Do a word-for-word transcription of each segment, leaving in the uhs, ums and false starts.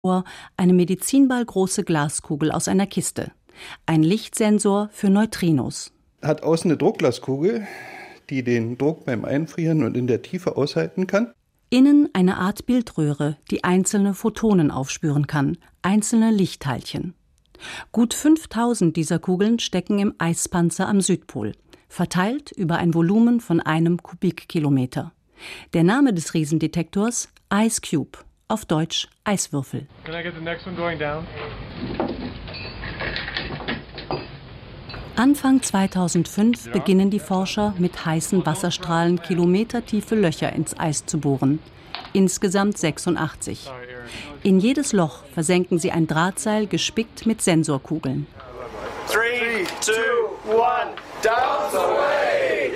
eine medizinballgroße Glaskugel aus einer Kiste. Ein Lichtsensor für Neutrinos. Hat außen eine Druckglaskugel, die den Druck beim Einfrieren und in der Tiefe aushalten kann. Innen eine Art Bildröhre, die einzelne Photonen aufspüren kann, einzelne Lichtteilchen. Gut fünftausend dieser Kugeln stecken im Eispanzer am Südpol, verteilt über ein Volumen von einem Kubikkilometer. Der Name des Riesendetektors Ice Cube, auf Deutsch Eiswürfel. Can I get the next one going down? Anfang zweitausendfünf beginnen die Forscher mit heißen Wasserstrahlen kilometertiefe Löcher ins Eis zu bohren. Insgesamt sechsundachtzig. In jedes Loch versenken sie ein Drahtseil gespickt mit Sensorkugeln. Three, two, one, down the way!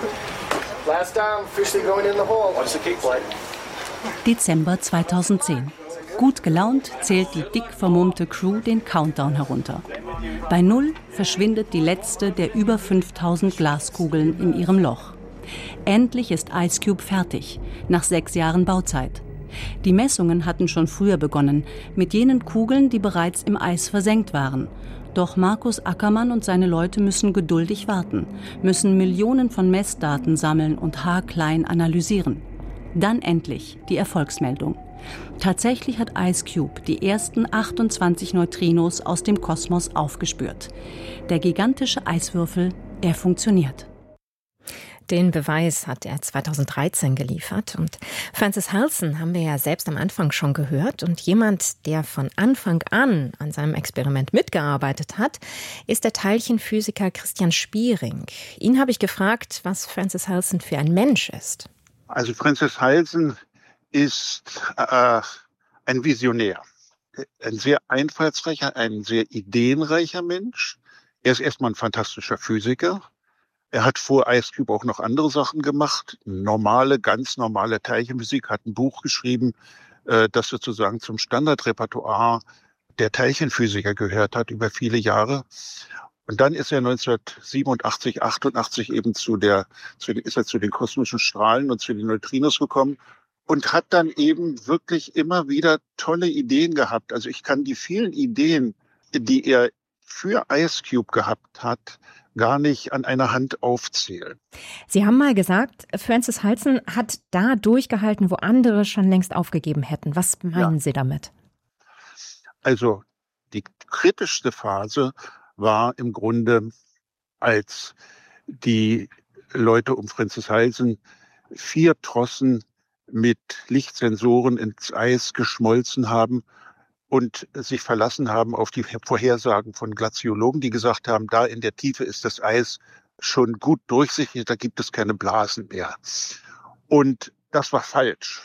Last down, officially going in the hole. Watch the kick plate. Dezember zweitausendzehn. Gut gelaunt zählt die dick vermummte Crew den Countdown herunter. Bei Null verschwindet die letzte der über fünftausend Glaskugeln in ihrem Loch. Endlich ist Ice Cube fertig, nach sechs Jahren Bauzeit. Die Messungen hatten schon früher begonnen, mit jenen Kugeln, die bereits im Eis versenkt waren. Doch Markus Ackermann und seine Leute müssen geduldig warten, müssen Millionen von Messdaten sammeln und haarklein analysieren. Dann endlich die Erfolgsmeldung. Tatsächlich hat Ice Cube die ersten achtundzwanzig Neutrinos aus dem Kosmos aufgespürt. Der gigantische Eiswürfel, er funktioniert. Den Beweis hat er zweitausenddreizehn geliefert. Und Francis Halson haben wir ja selbst am Anfang schon gehört. Und jemand, der von Anfang an an seinem Experiment mitgearbeitet hat, ist der Teilchenphysiker Christian Spiering. Ihn habe ich gefragt, was Francis Halson für ein Mensch ist. Also Francis Halson ist äh, ein Visionär, ein sehr einfallsreicher, ein sehr ideenreicher Mensch. Er ist erstmal ein fantastischer Physiker. Er hat vor Ice Cube auch noch andere Sachen gemacht. Normale, ganz normale Teilchenphysik, hat ein Buch geschrieben, äh, das sozusagen zum Standardrepertoire der Teilchenphysiker gehört hat über viele Jahre. Und dann ist er neunzehnhundertsiebenundachtzig, achtundachtzig eben zu der, zu, ist er zu den kosmischen Strahlen und zu den Neutrinos gekommen. Und hat dann eben wirklich immer wieder tolle Ideen gehabt. Also ich kann die vielen Ideen, die er für Ice Cube gehabt hat, gar nicht an einer Hand aufzählen. Sie haben mal gesagt, Francis Halson hat da durchgehalten, wo andere schon längst aufgegeben hätten. Was meinen ja. Sie damit? Also die kritischste Phase war im Grunde, als die Leute um Francis Halson vier Trossen mit Lichtsensoren ins Eis geschmolzen haben und sich verlassen haben auf die Vorhersagen von Glaziologen, die gesagt haben, da in der Tiefe ist das Eis schon gut durchsichtig, da gibt es keine Blasen mehr. Und das war falsch.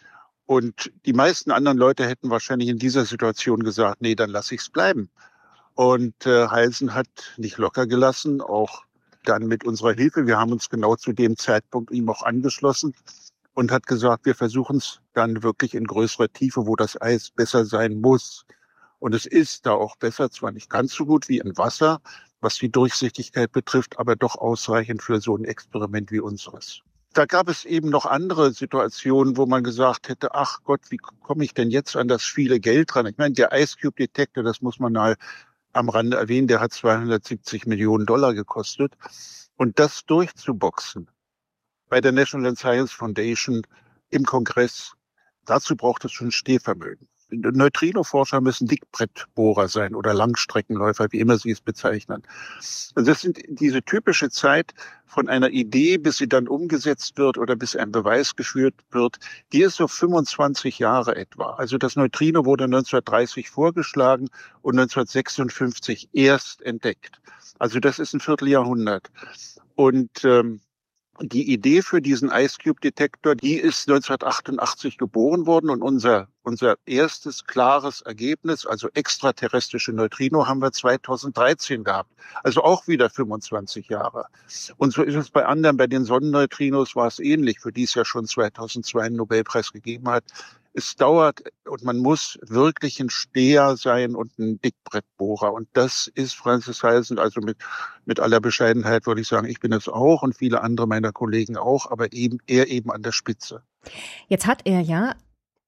Und die meisten anderen Leute hätten wahrscheinlich in dieser Situation gesagt, nee, dann lasse ich es bleiben. Und äh, Halson hat nicht locker gelassen, auch dann mit unserer Hilfe. Wir haben uns genau zu dem Zeitpunkt ihm auch angeschlossen. Und hat gesagt, wir versuchen es dann wirklich in größerer Tiefe, wo das Eis besser sein muss. Und es ist da auch besser, zwar nicht ganz so gut wie im Wasser, was die Durchsichtigkeit betrifft, aber doch ausreichend für so ein Experiment wie unseres. Da gab es eben noch andere Situationen, wo man gesagt hätte, ach Gott, wie komme ich denn jetzt an das viele Geld ran? Ich meine, der Ice Cube Detektor, das muss man mal am Rande erwähnen, der hat zweihundertsiebzig Millionen Dollar gekostet. Und das durchzuboxen bei der National Science Foundation im Kongress, dazu braucht es schon Stehvermögen. Neutrino-Forscher müssen Dickbrettbohrer sein oder Langstreckenläufer, wie immer sie es bezeichnen. Also das sind diese typische Zeit von einer Idee, bis sie dann umgesetzt wird oder bis ein Beweis geführt wird, die ist so fünfundzwanzig Jahre etwa. Also das Neutrino wurde neunzehnhundertdreißig vorgeschlagen und neunzehnhundertsechsundfünfzig erst entdeckt. Also das ist ein Vierteljahrhundert. Und ähm, die Idee für diesen Ice Cube Detektor, die ist neunzehnhundertachtundachtzig geboren worden und unser unser erstes klares Ergebnis, also extraterrestrische Neutrino, haben wir zweitausenddreizehn gehabt. Also auch wieder fünfundzwanzig Jahre. Und so ist es bei anderen, bei den Sonnenneutrinos war es ähnlich, für die es ja schon zweitausendzwei einen Nobelpreis gegeben hat. Es dauert und man muss wirklich ein Steher sein und ein Dickbrettbohrer. Und das ist Francis Halson, also mit, mit aller Bescheidenheit würde ich sagen, ich bin es auch und viele andere meiner Kollegen auch, aber eben er eben an der Spitze. Jetzt hat er ja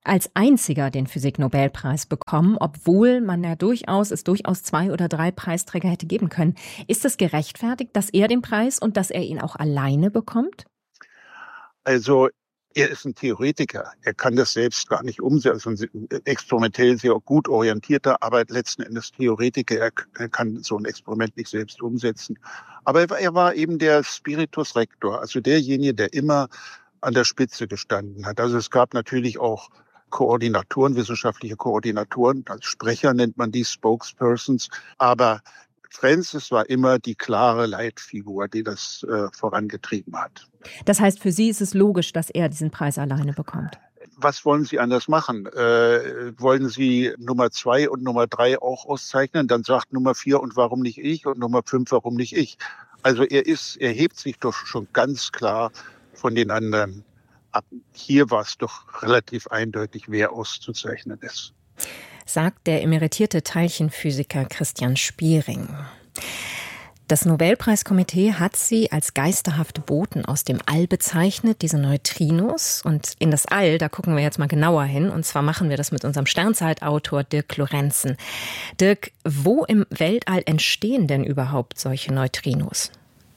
als einziger den Physik-Nobelpreis bekommen, obwohl man ja durchaus, es durchaus zwei oder drei Preisträger hätte geben können. Ist es gerechtfertigt, dass er den Preis und dass er ihn auch alleine bekommt? Also er ist ein Theoretiker. Er kann das selbst gar nicht umsetzen. Also ein experimentell sehr gut orientierter, aber letzten Endes Theoretiker. Er, er kann so ein Experiment nicht selbst umsetzen. Aber er, er war eben der Spiritus Rector, also derjenige, der immer an der Spitze gestanden hat. Also es gab natürlich auch Koordinatoren, wissenschaftliche Koordinatoren, als Sprecher nennt man die, Spokespersons. Aber Francis war immer die klare Leitfigur, die das äh, vorangetrieben hat. Das heißt, für Sie ist es logisch, dass er diesen Preis alleine bekommt? Was wollen Sie anders machen? Äh, wollen Sie Nummer zwei und Nummer drei auch auszeichnen? Dann sagt Nummer vier, und warum nicht ich? Und Nummer fünf, warum nicht ich? Also er ist, er hebt sich doch schon ganz klar von den anderen ab. Hier war es doch relativ eindeutig, wer auszuzeichnen ist. Sagt der emeritierte Teilchenphysiker Christian Spiering. Das Nobelpreiskomitee hat sie als geisterhafte Boten aus dem All bezeichnet, diese Neutrinos. Und in das All, da gucken wir jetzt mal genauer hin. Und zwar machen wir das mit unserem Sternzeitautor Dirk Lorenzen. Dirk, wo im Weltall entstehen denn überhaupt solche Neutrinos?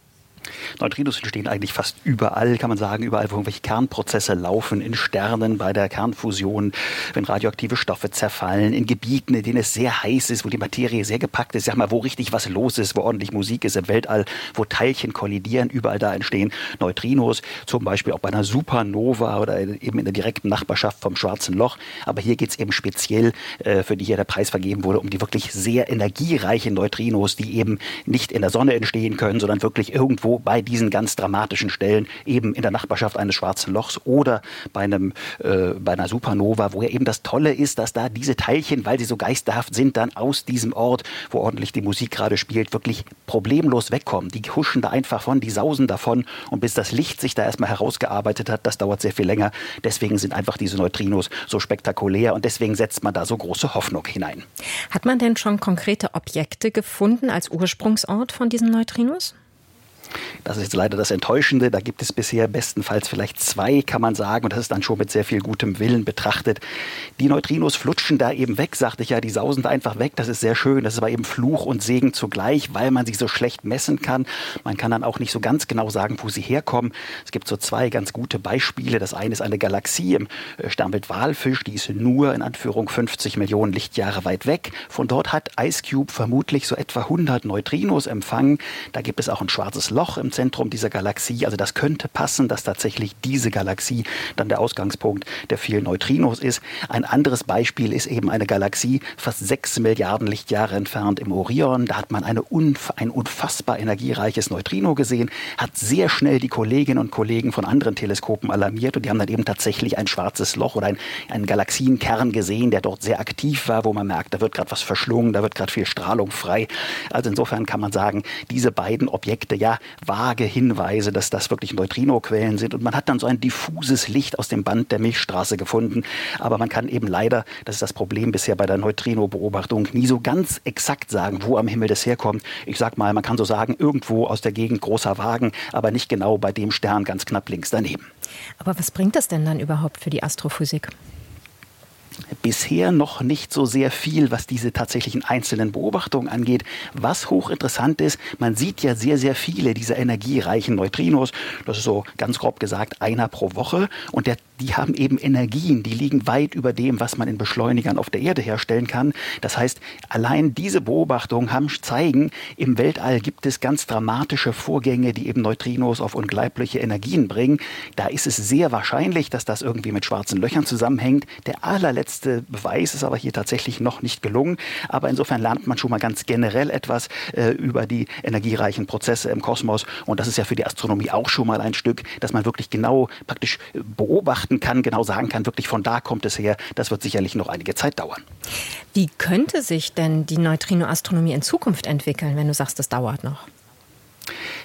Neutrinos entstehen eigentlich fast überall, kann man sagen, überall, wo irgendwelche Kernprozesse laufen, in Sternen, bei der Kernfusion, wenn radioaktive Stoffe zerfallen, in Gebieten, in denen es sehr heiß ist, wo die Materie sehr gepackt ist, sag mal, wo richtig was los ist, wo ordentlich Musik ist im Weltall, wo Teilchen kollidieren, überall da entstehen Neutrinos, zum Beispiel auch bei einer Supernova oder eben in der direkten Nachbarschaft vom Schwarzen Loch. Aber hier geht es eben speziell, äh, für die hier der Preis vergeben wurde, um die wirklich sehr energiereichen Neutrinos, die eben nicht in der Sonne entstehen können, sondern wirklich irgendwo bei diesen ganz dramatischen Stellen, eben in der Nachbarschaft eines Schwarzen Lochs oder bei, einem, äh, bei einer Supernova, wo ja eben das Tolle ist, dass da diese Teilchen, weil sie so geisterhaft sind, dann aus diesem Ort, wo ordentlich die Musik gerade spielt, wirklich problemlos wegkommen. Die huschen da einfach von, die sausen davon, und bis das Licht sich da erstmal herausgearbeitet hat, das dauert sehr viel länger. Deswegen sind einfach diese Neutrinos so spektakulär und deswegen setzt man da so große Hoffnung hinein. Hat man denn schon konkrete Objekte gefunden als Ursprungsort von diesen Neutrinos? Das ist jetzt leider das Enttäuschende. Da gibt es bisher bestenfalls vielleicht zwei, kann man sagen. Und das ist dann schon mit sehr viel gutem Willen betrachtet. Die Neutrinos flutschen da eben weg, sagte ich ja. Die sausen da einfach weg. Das ist sehr schön. Das ist aber eben Fluch und Segen zugleich, weil man sie so schlecht messen kann. Man kann dann auch nicht so ganz genau sagen, wo sie herkommen. Es gibt so zwei ganz gute Beispiele. Das eine ist eine Galaxie im Sternbild Walfisch. Die ist nur in Anführung fünfzig Millionen Lichtjahre weit weg. Von dort hat IceCube vermutlich so etwa hundert Neutrinos empfangen. Da gibt es auch ein schwarzes Loch im Zentrum dieser Galaxie. Also das könnte passen, dass tatsächlich diese Galaxie dann der Ausgangspunkt der vielen Neutrinos ist. Ein anderes Beispiel ist eben eine Galaxie fast sechs Milliarden Lichtjahre entfernt im Orion. Da hat man eine unf- ein unfassbar energiereiches Neutrino gesehen, hat sehr schnell die Kolleginnen und Kollegen von anderen Teleskopen alarmiert und die haben dann eben tatsächlich ein schwarzes Loch oder ein, einen Galaxienkern gesehen, der dort sehr aktiv war, wo man merkt, da wird gerade was verschlungen, da wird gerade viel Strahlung frei. Also insofern kann man sagen, diese beiden Objekte, ja, vage Hinweise, dass das wirklich Neutrinoquellen sind. Und man hat dann so ein diffuses Licht aus dem Band der Milchstraße gefunden. Aber man kann eben leider, das ist das Problem bisher bei der Neutrino-Beobachtung, nie so ganz exakt sagen, wo am Himmel das herkommt. Ich sag mal, man kann so sagen, irgendwo aus der Gegend Großer Wagen, aber nicht genau bei dem Stern ganz knapp links daneben. Aber was bringt das denn dann überhaupt für die Astrophysik? Bisher noch nicht so sehr viel, was diese tatsächlichen einzelnen Beobachtungen angeht. Was hochinteressant ist, man sieht ja sehr, sehr viele dieser energiereichen Neutrinos. Das ist so ganz grob gesagt einer pro Woche. Und der, die haben eben Energien, die liegen weit über dem, was man in Beschleunigern auf der Erde herstellen kann. Das heißt, allein diese Beobachtungen haben, zeigen, im Weltall gibt es ganz dramatische Vorgänge, die eben Neutrinos auf unglaubliche Energien bringen. Da ist es sehr wahrscheinlich, dass das irgendwie mit schwarzen Löchern zusammenhängt. Der allerletzte letzte Beweis ist aber hier tatsächlich noch nicht gelungen. Aber insofern lernt man schon mal ganz generell etwas äh, über die energiereichen Prozesse im Kosmos. Und das ist ja für die Astronomie auch schon mal ein Stück, dass man wirklich genau praktisch beobachten kann, genau sagen kann, wirklich von da kommt es her. Das wird sicherlich noch einige Zeit dauern. Wie könnte sich denn die Neutrinoastronomie in Zukunft entwickeln, wenn du sagst, das dauert noch?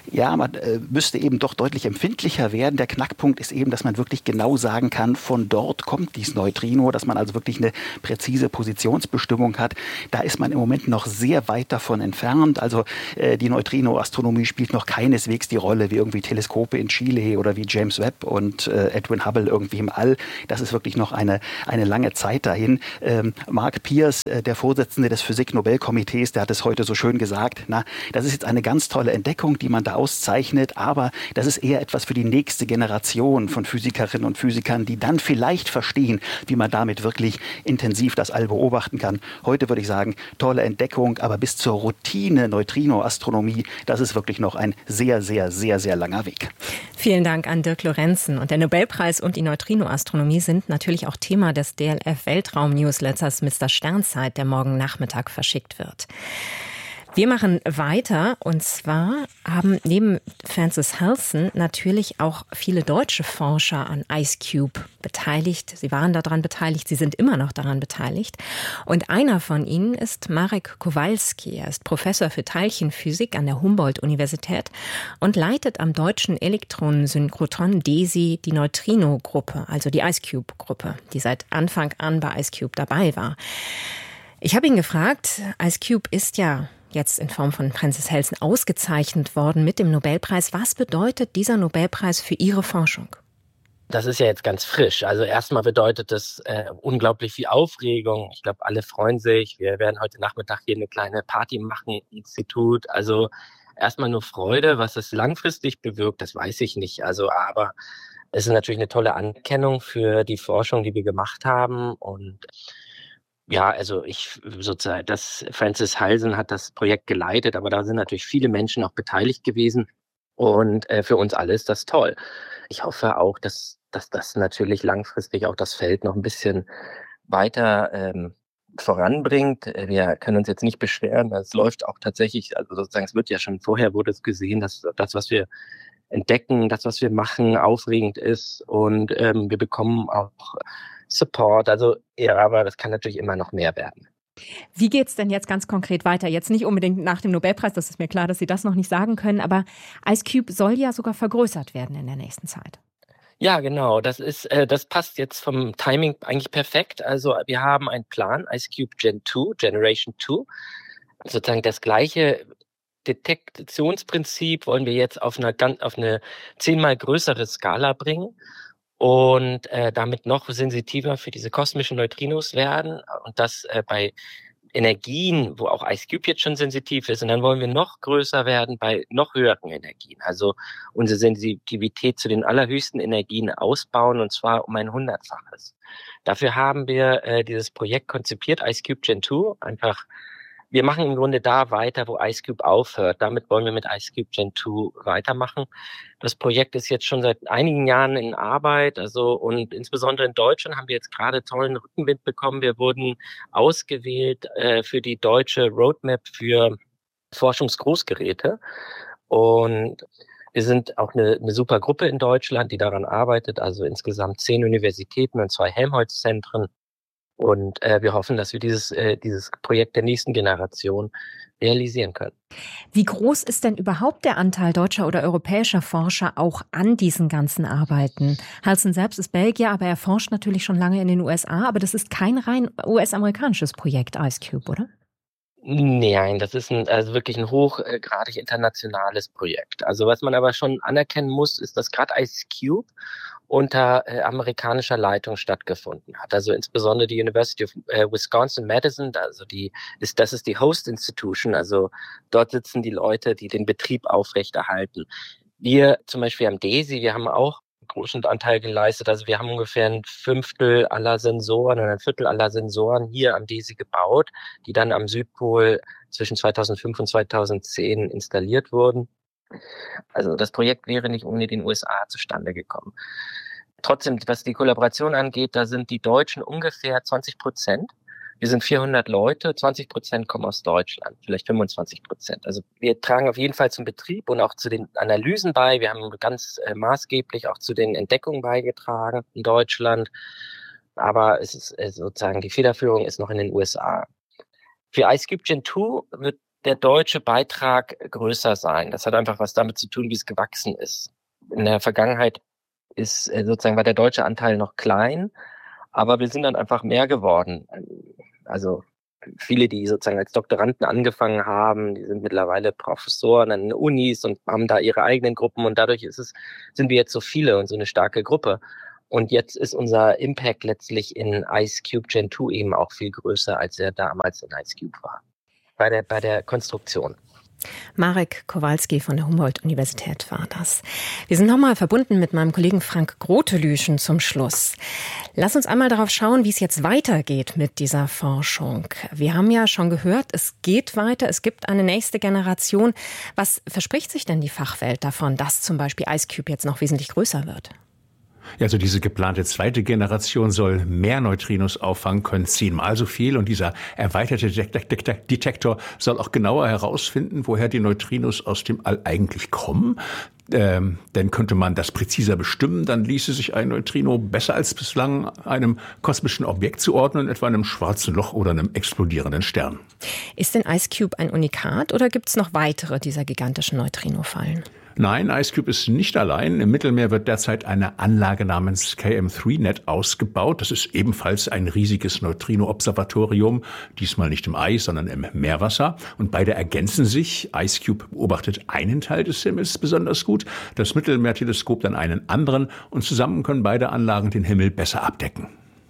Ja, man äh, müsste eben doch deutlich empfindlicher werden. Der Knackpunkt ist eben, dass man wirklich genau sagen kann, von dort kommt dieses Neutrino, dass man also wirklich eine präzise Positionsbestimmung hat. Da ist man im Moment noch sehr weit davon entfernt. Also äh, die Neutrino-Astronomie spielt noch keineswegs die Rolle wie irgendwie Teleskope in Chile oder wie James Webb und äh, Edwin Hubble irgendwie im All. Das ist wirklich noch eine, eine lange Zeit dahin. Ähm, Mark Pierce, äh, der Vorsitzende des Physik-Nobelkomitees, der hat es heute so schön gesagt, na, das ist jetzt eine ganz tolle Entdeckung, die man da auszeichnet, aber das ist eher etwas für die nächste Generation von Physikerinnen und Physikern, die dann vielleicht verstehen, wie man damit wirklich intensiv das All beobachten kann. Heute würde ich sagen, tolle Entdeckung, aber bis zur Routine Neutrino-Astronomie, das ist wirklich noch ein sehr, sehr, sehr, sehr langer Weg. Vielen Dank an Dirk Lorenzen. Und der Nobelpreis und die Neutrino-Astronomie sind natürlich auch Thema des D L F-Weltraum-Newsletters Mister Sternzeit, der morgen Nachmittag verschickt wird. Wir machen weiter, und zwar haben neben Frances Halsen natürlich auch viele deutsche Forscher an IceCube beteiligt. Sie waren daran beteiligt, sie sind immer noch daran beteiligt. Und einer von ihnen ist Marek Kowalski. Er ist Professor für Teilchenphysik an der Humboldt-Universität und leitet am deutschen Elektronensynchrotron DESI die Neutrino-Gruppe, also die IceCube-Gruppe, die seit Anfang an bei IceCube dabei war. Ich habe ihn gefragt, IceCube ist ja jetzt in Form von Frances Halsen ausgezeichnet worden mit dem Nobelpreis. Was bedeutet dieser Nobelpreis für Ihre Forschung? Das ist ja jetzt ganz frisch. Also erstmal bedeutet das äh, unglaublich viel Aufregung. Ich glaube, alle freuen sich. Wir werden heute Nachmittag hier eine kleine Party machen im Institut. Also erstmal nur Freude. Was es langfristig bewirkt, das weiß ich nicht. Also aber es ist natürlich eine tolle Anerkennung für die Forschung, die wir gemacht haben. Und ja, also ich sozusagen, das Frances Halsen hat das Projekt geleitet, aber da sind natürlich viele Menschen auch beteiligt gewesen und äh, für uns alle ist das toll. Ich hoffe auch, dass, dass das natürlich langfristig auch das Feld noch ein bisschen weiter ähm, voranbringt. Wir können uns jetzt nicht beschweren, es läuft auch tatsächlich, also sozusagen, es wird ja schon vorher wurde es gesehen, dass das, was wir entdecken, das, was wir machen, aufregend ist und ähm, wir bekommen auch Support, also ja, aber das kann natürlich immer noch mehr werden. Wie geht's denn jetzt ganz konkret weiter? Jetzt nicht unbedingt nach dem Nobelpreis, das ist mir klar, dass Sie das noch nicht sagen können, aber IceCube soll ja sogar vergrößert werden in der nächsten Zeit. Ja, genau, das ist, äh, das passt jetzt vom Timing eigentlich perfekt. Also wir haben einen Plan, IceCube Gen zwei, Generation zwei, sozusagen das gleiche Detektionsprinzip wollen wir jetzt auf eine ganz, auf eine zehnmal größere Skala bringen. Und äh, damit noch sensitiver für diese kosmischen Neutrinos werden und das äh, bei Energien, wo auch IceCube jetzt schon sensitiv ist. Und dann wollen wir noch größer werden bei noch höheren Energien. Also unsere Sensitivität zu den allerhöchsten Energien ausbauen und zwar um ein Hundertfaches. Dafür haben wir äh, dieses Projekt konzipiert, IceCube Gen zwei, einfach. Wir machen im Grunde da weiter, wo IceCube aufhört. Damit wollen wir mit IceCube Gen zwei weitermachen. Das Projekt ist jetzt schon seit einigen Jahren in Arbeit. Also, und insbesondere in Deutschland haben wir jetzt gerade tollen Rückenwind bekommen. Wir wurden ausgewählt äh, für die deutsche Roadmap für Forschungsgroßgeräte. Und wir sind auch eine, eine super Gruppe in Deutschland, die daran arbeitet. Also insgesamt zehn Universitäten und zwei Helmholtz-Zentren. Und äh, wir hoffen, dass wir dieses, äh, dieses Projekt der nächsten Generation realisieren können. Wie groß ist denn überhaupt der Anteil deutscher oder europäischer Forscher auch an diesen ganzen Arbeiten? Halsen selbst ist Belgier, aber er forscht natürlich schon lange in den U S A. Aber das ist kein rein U S-amerikanisches Projekt, IceCube, oder? Nein, das ist ein, also wirklich ein hochgradig internationales Projekt. Also was man aber schon anerkennen muss, ist, dass gerade IceCube unter äh, amerikanischer Leitung stattgefunden hat. Also insbesondere die University of äh, Wisconsin-Madison, also die ist, das ist die Host Institution, also dort sitzen die Leute, die den Betrieb aufrechterhalten. Wir zum Beispiel am DESI, wir haben auch einen großen Anteil geleistet, also wir haben ungefähr ein Fünftel aller Sensoren und ein Viertel aller Sensoren hier am DESI gebaut, die dann am Südpol zwischen zweitausendfünf und zweitausendzehn installiert wurden. Also das Projekt wäre nicht ohne den U S A zustande gekommen. Trotzdem, was die Kollaboration angeht, da sind die Deutschen ungefähr zwanzig Prozent. Wir sind vierhundert Leute, zwanzig Prozent kommen aus Deutschland, vielleicht fünfundzwanzig Prozent. Also wir tragen auf jeden Fall zum Betrieb und auch zu den Analysen bei. Wir haben ganz äh, maßgeblich auch zu den Entdeckungen beigetragen in Deutschland. Aber es ist äh, sozusagen, die Federführung ist noch in den U S A. Für IceCube Gen zwei wird der deutsche Beitrag größer sein. Das hat einfach was damit zu tun, wie es gewachsen ist. In der Vergangenheit ist äh, sozusagen war der deutsche Anteil noch klein, aber wir sind dann einfach mehr geworden. Also viele, die sozusagen als Doktoranden angefangen haben, die sind mittlerweile Professoren an den Unis und haben da ihre eigenen Gruppen und dadurch ist es, sind wir jetzt so viele und so eine starke Gruppe. Und jetzt ist unser Impact letztlich in IceCube Gen zwei eben auch viel größer, als er damals in IceCube war. Bei der, bei der Konstruktion. Marek Kowalski von der Humboldt-Universität war das. Wir sind nochmal verbunden mit meinem Kollegen Frank Grotelüschen zum Schluss. Lass uns einmal darauf schauen, wie es jetzt weitergeht mit dieser Forschung. Wir haben ja schon gehört, es geht weiter, es gibt eine nächste Generation. Was verspricht sich denn die Fachwelt davon, dass zum Beispiel IceCube jetzt noch wesentlich größer wird? Ja, also diese geplante zweite Generation soll mehr Neutrinos auffangen können, zehnmal so viel. Und dieser erweiterte Detektor soll auch genauer herausfinden, woher die Neutrinos aus dem All eigentlich kommen. Ähm, dann könnte man das präziser bestimmen. Dann ließe sich ein Neutrino besser als bislang einem kosmischen Objekt zuordnen, etwa einem schwarzen Loch oder einem explodierenden Stern. Ist denn IceCube ein Unikat oder gibt es noch weitere dieser gigantischen Neutrinofallen? Nein, IceCube ist nicht allein. Im Mittelmeer wird derzeit eine Anlage namens K M drei Net ausgebaut. Das ist ebenfalls ein riesiges Neutrino-Observatorium, diesmal nicht im Eis, sondern im Meerwasser. Und beide ergänzen sich. IceCube beobachtet einen Teil des Himmels besonders gut, das Mittelmeerteleskop dann einen anderen. Und zusammen können beide Anlagen den Himmel besser abdecken.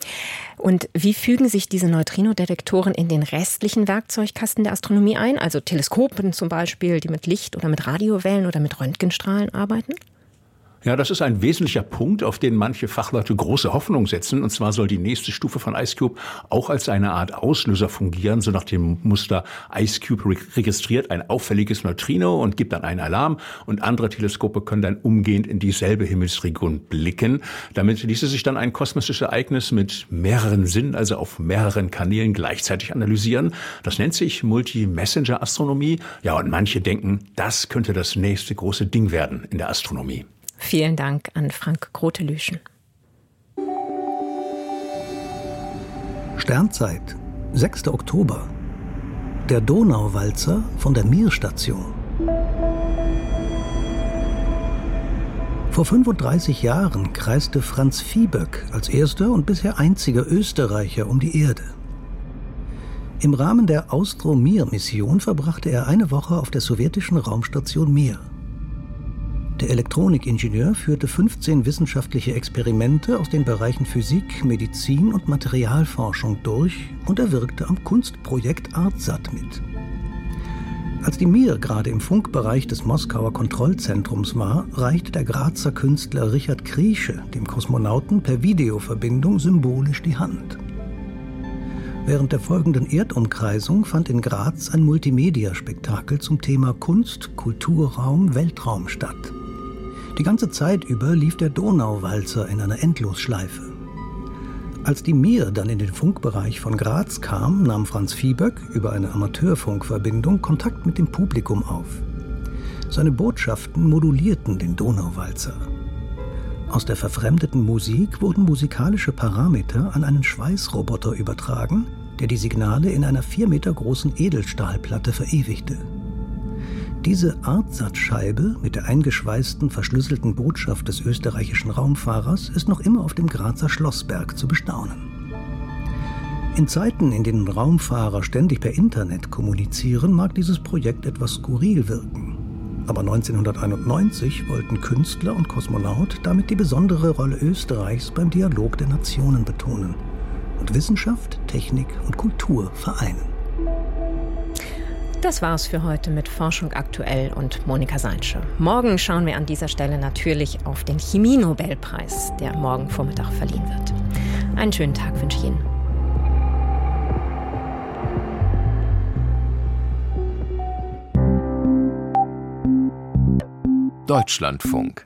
Und wie fügen sich diese Neutrino-Detektoren in den restlichen Werkzeugkasten der Astronomie ein? Also Teleskopen zum Beispiel, die mit Licht oder mit Radiowellen oder mit Röntgenstrahlen arbeiten? Ja, das ist ein wesentlicher Punkt, auf den manche Fachleute große Hoffnung setzen. Und zwar soll die nächste Stufe von IceCube auch als eine Art Auslöser fungieren, so nach dem Muster IceCube registriert ein auffälliges Neutrino und gibt dann einen Alarm. Und andere Teleskope können dann umgehend in dieselbe Himmelsregion blicken. Damit ließe sich dann ein kosmisches Ereignis mit mehreren Sinnen, also auf mehreren Kanälen gleichzeitig analysieren. Das nennt sich Multi-Messenger-Astronomie. Ja, und manche denken, das könnte das nächste große Ding werden in der Astronomie. Vielen Dank an Frank Grotelüschen. Sternzeit, sechster Oktober. Der Donauwalzer von der Mir-Station. Vor fünfunddreißig Jahren kreiste Franz Viehböck als erster und bisher einziger Österreicher um die Erde. Im Rahmen der Austro-Mir-Mission verbrachte er eine Woche auf der sowjetischen Raumstation Mir. Der Elektronikingenieur führte fünfzehn wissenschaftliche Experimente aus den Bereichen Physik, Medizin und Materialforschung durch und er wirkte am Kunstprojekt ArtSat mit. Als die Mir gerade im Funkbereich des Moskauer Kontrollzentrums war, reichte der Grazer Künstler Richard Kriesche dem Kosmonauten per Videoverbindung symbolisch die Hand. Während der folgenden Erdumkreisung fand in Graz ein Multimedia-Spektakel zum Thema Kunst, Kulturraum, Weltraum statt. Die ganze Zeit über lief der Donauwalzer in einer Endlosschleife. Als die Mir dann in den Funkbereich von Graz kam, nahm Franz Viehböck über eine Amateurfunkverbindung Kontakt mit dem Publikum auf. Seine Botschaften modulierten den Donauwalzer. Aus der verfremdeten Musik wurden musikalische Parameter an einen Schweißroboter übertragen, der die Signale in einer vier Meter großen Edelstahlplatte verewigte. Diese ArtSat-Scheibe mit der eingeschweißten, verschlüsselten Botschaft des österreichischen Raumfahrers ist noch immer auf dem Grazer Schlossberg zu bestaunen. In Zeiten, in denen Raumfahrer ständig per Internet kommunizieren, mag dieses Projekt etwas skurril wirken. Aber neunzehnhunderteinundneunzig wollten Künstler und Kosmonaut damit die besondere Rolle Österreichs beim Dialog der Nationen betonen und Wissenschaft, Technik und Kultur vereinen. Das war's für heute mit Forschung aktuell und Monika Seinsche. Morgen schauen wir an dieser Stelle natürlich auf den Chemie-Nobelpreis, der morgen Vormittag verliehen wird. Einen schönen Tag wünsche ich Ihnen. Deutschlandfunk.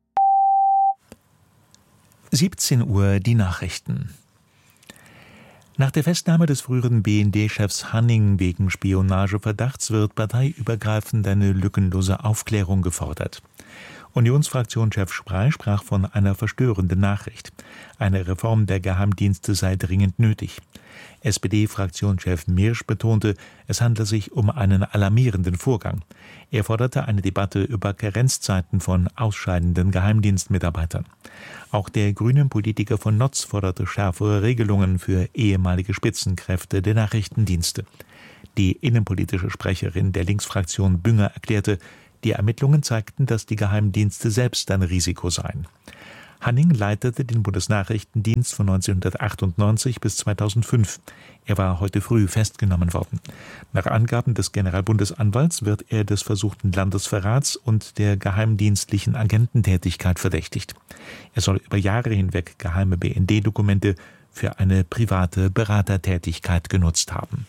siebzehn Uhr die Nachrichten. Nach der Festnahme des früheren B N D-Chefs Hanning wegen Spionageverdachts wird parteiübergreifend eine lückenlose Aufklärung gefordert. Unionsfraktionschef Sprey sprach von einer verstörenden Nachricht. Eine Reform der Geheimdienste sei dringend nötig. S P D-Fraktionschef Mirsch betonte, es handle sich um einen alarmierenden Vorgang. Er forderte eine Debatte über Karenzzeiten von ausscheidenden Geheimdienstmitarbeitern. Auch der grünen Politiker von Notz forderte schärfere Regelungen für ehemalige Spitzenkräfte der Nachrichtendienste. Die innenpolitische Sprecherin der Linksfraktion Bünger erklärte, die Ermittlungen zeigten, dass die Geheimdienste selbst ein Risiko seien. Hanning leitete den Bundesnachrichtendienst von neunzehnhundertachtundneunzig bis zweitausendfünf. Er war heute früh festgenommen worden. Nach Angaben des Generalbundesanwalts wird er des versuchten Landesverrats und der geheimdienstlichen Agententätigkeit verdächtigt. Er soll über Jahre hinweg geheime B N D-Dokumente für eine private Beratertätigkeit genutzt haben.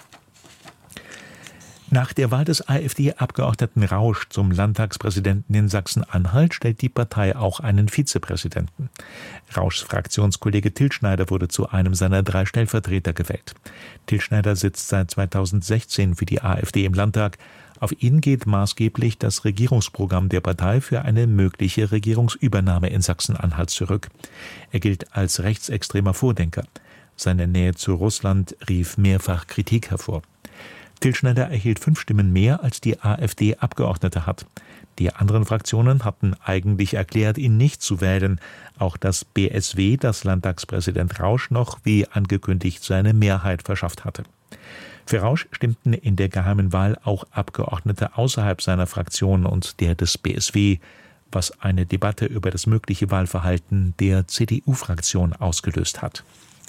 Nach der Wahl des AfD-Abgeordneten Rausch zum Landtagspräsidenten in Sachsen-Anhalt stellt die Partei auch einen Vizepräsidenten. Rauschs Fraktionskollege Tilschneider wurde zu einem seiner drei Stellvertreter gewählt. Tilschneider sitzt seit zweitausendsechzehn für die AfD im Landtag. Auf ihn geht maßgeblich das Regierungsprogramm der Partei für eine mögliche Regierungsübernahme in Sachsen-Anhalt zurück. Er gilt als rechtsextremer Vordenker. Seine Nähe zu Russland rief mehrfach Kritik hervor. Tilschneider erhielt fünf Stimmen mehr, als die AfD Abgeordnete hat. Die anderen Fraktionen hatten eigentlich erklärt, ihn nicht zu wählen. Auch das B S W, das Landtagspräsident Rausch noch, wie angekündigt, seine Mehrheit verschafft hatte. Für Rausch stimmten in der geheimen Wahl auch Abgeordnete außerhalb seiner Fraktion und der des B S W, was eine Debatte über das mögliche Wahlverhalten der C D U-Fraktion ausgelöst hat.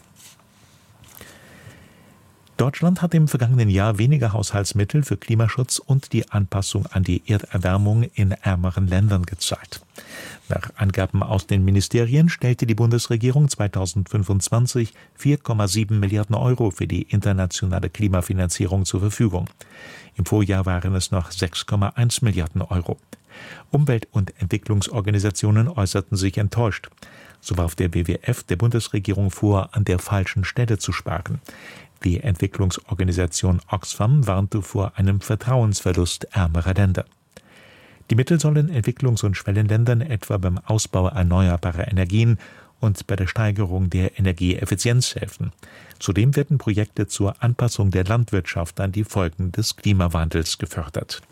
Deutschland hat im vergangenen Jahr weniger Haushaltsmittel für Klimaschutz und die Anpassung an die Erderwärmung in ärmeren Ländern gezahlt. Nach Angaben aus den Ministerien stellte die Bundesregierung zweitausendfünfundzwanzig vier Komma sieben Milliarden Euro für die internationale Klimafinanzierung zur Verfügung. Im Vorjahr waren es noch sechs Komma eins Milliarden Euro. Umwelt- und Entwicklungsorganisationen äußerten sich enttäuscht. So warf der W W F der Bundesregierung vor, an der falschen Stelle zu sparen. Die Entwicklungsorganisation Oxfam warnte vor einem Vertrauensverlust ärmerer Länder. Die Mittel sollen Entwicklungs- und Schwellenländern etwa beim Ausbau erneuerbarer Energien und bei der Steigerung der Energieeffizienz helfen. Zudem werden Projekte zur Anpassung der Landwirtschaft an die Folgen des Klimawandels gefördert.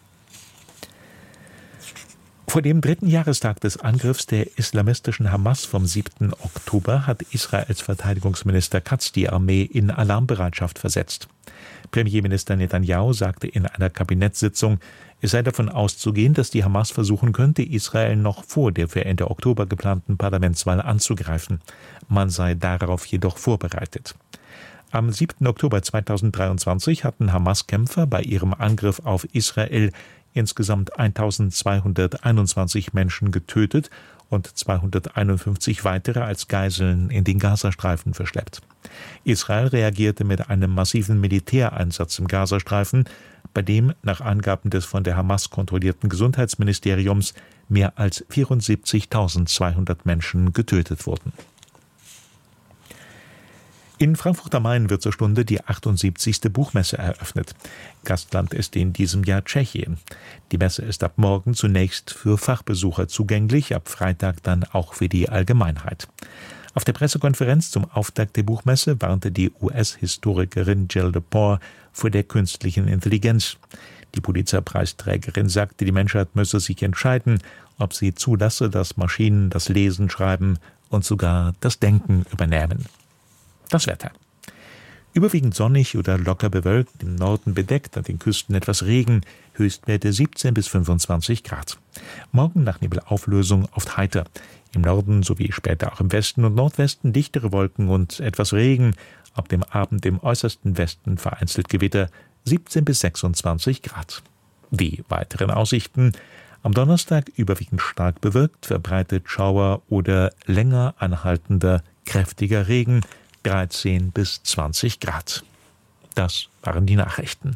Vor dem dritten Jahrestag des Angriffs der islamistischen Hamas vom siebten Oktober hat Israels Verteidigungsminister Katz die Armee in Alarmbereitschaft versetzt. Premierminister Netanyahu sagte in einer Kabinettssitzung, es sei davon auszugehen, dass die Hamas versuchen könnte, Israel noch vor der für Ende Oktober geplanten Parlamentswahl anzugreifen. Man sei darauf jedoch vorbereitet. Am siebten Oktober zweitausenddreiundzwanzig hatten Hamas-Kämpfer bei ihrem Angriff auf Israel insgesamt eintausendzweihunderteinundzwanzig Menschen getötet und zweihunderteinundfünfzig weitere als Geiseln in den Gazastreifen verschleppt. Israel reagierte mit einem massiven Militäreinsatz im Gazastreifen, bei dem nach Angaben des von der Hamas kontrollierten Gesundheitsministeriums mehr als vierundsiebzigtausendzweihundert Menschen getötet wurden. In Frankfurt am Main wird zur Stunde die achtundsiebzigste Buchmesse eröffnet. Gastland ist in diesem Jahr Tschechien. Die Messe ist ab morgen zunächst für Fachbesucher zugänglich, ab Freitag dann auch für die Allgemeinheit. Auf der Pressekonferenz zum Auftakt der Buchmesse warnte die U S-Historikerin Jill Lepore vor der künstlichen Intelligenz. Die Pulitzer-Preisträgerin sagte, die Menschheit müsse sich entscheiden, ob sie zulasse, dass Maschinen das Lesen, Schreiben und sogar das Denken übernehmen. Das Wetter. Überwiegend sonnig oder locker bewölkt, im Norden bedeckt, an den Küsten etwas Regen, Höchstwerte siebzehn bis fünfundzwanzig Grad. Morgen nach Nebelauflösung oft heiter. Im Norden sowie später auch im Westen und Nordwesten dichtere Wolken und etwas Regen. Ab dem Abend im äußersten Westen vereinzelt Gewitter, siebzehn bis sechsundzwanzig Grad. Die weiteren Aussichten. Am Donnerstag überwiegend stark bewölkt, verbreitet Schauer oder länger anhaltender, kräftiger Regen, dreizehn bis zwanzig Grad. Das waren die Nachrichten.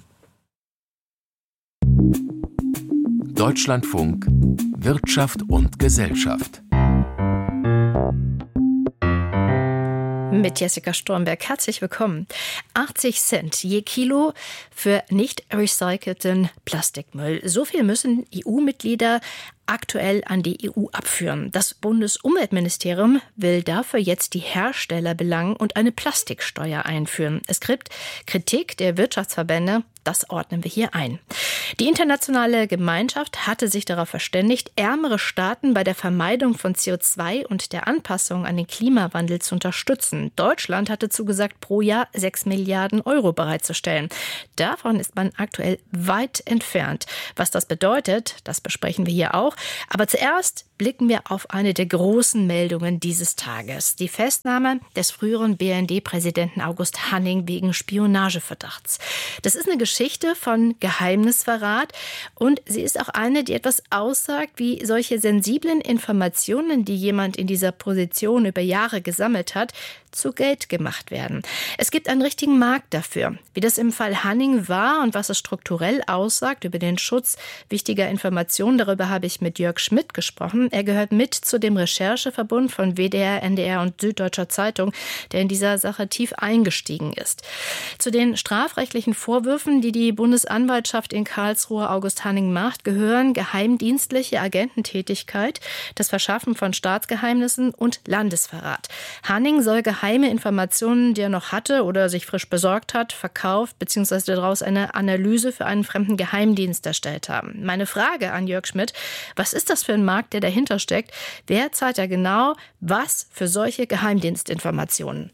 Deutschlandfunk Wirtschaft und Gesellschaft. mit Jessica Stormberg. Herzlich willkommen. achtzig Cent je Kilo für nicht recycelten Plastikmüll. So viel müssen E U-Mitglieder aktuell an die E U abführen. Das Bundesumweltministerium will dafür jetzt die Hersteller belangen und eine Plastiksteuer einführen. Es gibt Kritik der Wirtschaftsverbände. Das ordnen wir hier ein. Die internationale Gemeinschaft hatte sich darauf verständigt, ärmere Staaten bei der Vermeidung von C O zwei und der Anpassung an den Klimawandel zu unterstützen. Deutschland hatte zugesagt, pro Jahr sechs Milliarden Euro bereitzustellen. Davon ist man aktuell weit entfernt. Was das bedeutet, das besprechen wir hier auch. Aber zuerst blicken wir auf eine der großen Meldungen dieses Tages. Die Festnahme des früheren B N D-Präsidenten August Hanning wegen Spionageverdachts. Das ist eine Geschichte von Geheimnisverrat und sie ist auch eine, die etwas aussagt, wie solche sensiblen Informationen, die jemand in dieser Position über Jahre gesammelt hat, zu Geld gemacht werden. Es gibt einen richtigen Markt dafür. Wie das im Fall Hanning war und was es strukturell aussagt über den Schutz wichtiger Informationen, darüber habe ich mit Jörg Schmidt gesprochen. Er gehört mit zu dem Rechercheverbund von W D R, N D R und Süddeutscher Zeitung, der in dieser Sache tief eingestiegen ist. Zu den strafrechtlichen Vorwürfen, die die Bundesanwaltschaft in Karlsruhe August Hanning macht, gehören geheimdienstliche Agententätigkeit, das Verschaffen von Staatsgeheimnissen und Landesverrat. Hanning soll geheime Informationen, die er noch hatte oder sich frisch besorgt hat, verkauft bzw. daraus eine Analyse für einen fremden Geheimdienst erstellt haben. Meine Frage an Jörg Schmidt, was ist das für ein Markt, der dahinter steckt? Wer zahlt da genau was für solche Geheimdienstinformationen?